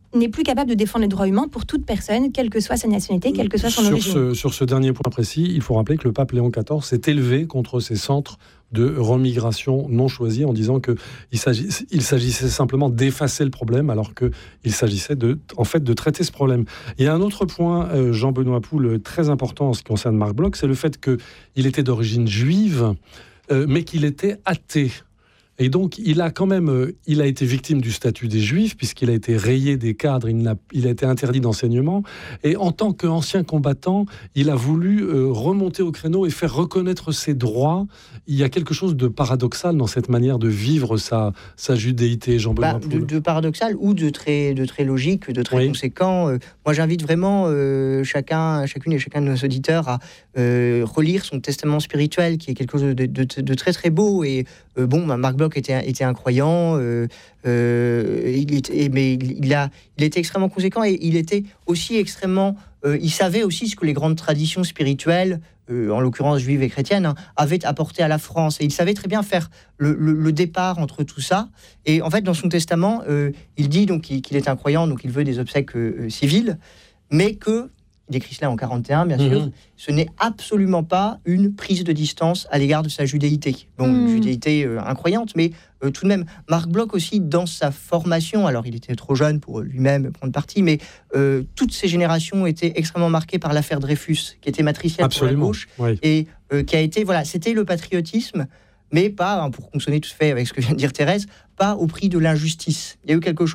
Speaker 18: n'est plus capable de défendre les droits humains pour toute personne, quelle que soit sa nationalité, quelle que soit son
Speaker 16: sur
Speaker 18: origine.
Speaker 16: Ce, sur ce dernier point précis, il faut rappeler que le pape Léon quatorze s'est élevé contre ces centres de remigration non choisis en disant qu'il s'agissait, il s'agissait simplement d'effacer le problème alors qu'il s'agissait de, en fait, de traiter ce problème. Il y a un autre point, euh, Jean-Benoît Poul, très important en ce qui concerne Marc Bloch, c'est le fait qu'il était d'origine juive, euh, mais qu'il était athée. Et donc, il a quand même, euh, il a été victime du statut des Juifs, puisqu'il a été rayé des cadres, il, n'a, il a été interdit d'enseignement. Et en tant qu'ancien combattant, il a voulu euh, remonter au créneau et faire reconnaître ses droits. Il y a quelque chose de paradoxal dans cette manière de vivre sa, sa judéité, Jean-Benoît
Speaker 19: bah,
Speaker 16: Poul.
Speaker 19: de, de paradoxal ou de très, de très logique, de très oui. conséquent. Euh, moi, j'invite vraiment euh, chacun, chacune et chacun de nos auditeurs à euh, relire son testament spirituel, qui est quelque chose de, de, de, de très très beau. Et euh, bon, bah, Marc Bloch était, était un croyant, euh, euh, il était, mais il, a, il était extrêmement conséquent et il était aussi extrêmement... Euh, il savait aussi ce que les grandes traditions spirituelles, euh, en l'occurrence juives et chrétiennes, hein, avaient apporté à la France. Et il savait très bien faire le, le, le départ entre tout ça. Et en fait, dans son testament, euh, il dit donc qu'il, qu'il est un croyant, donc il veut des obsèques euh, civiles, mais que... Il écrit cela en quarante et un, bien sûr. Mmh. Ce n'est absolument pas une prise de distance à l'égard de sa judéité. Bon, mmh. une judéité euh, incroyante, mais euh, tout de même, Marc Bloch aussi, dans sa formation, alors il était trop jeune pour lui-même prendre parti, mais euh, toutes ces générations étaient extrêmement marquées par l'affaire Dreyfus, qui était matricielle pour la gauche, oui. et euh, qui a été, voilà, c'était le patriotisme, mais pas, hein, pour consonner tout fait avec ce que vient de dire Thérèse, pas au prix de l'injustice. Il y a eu quelque chose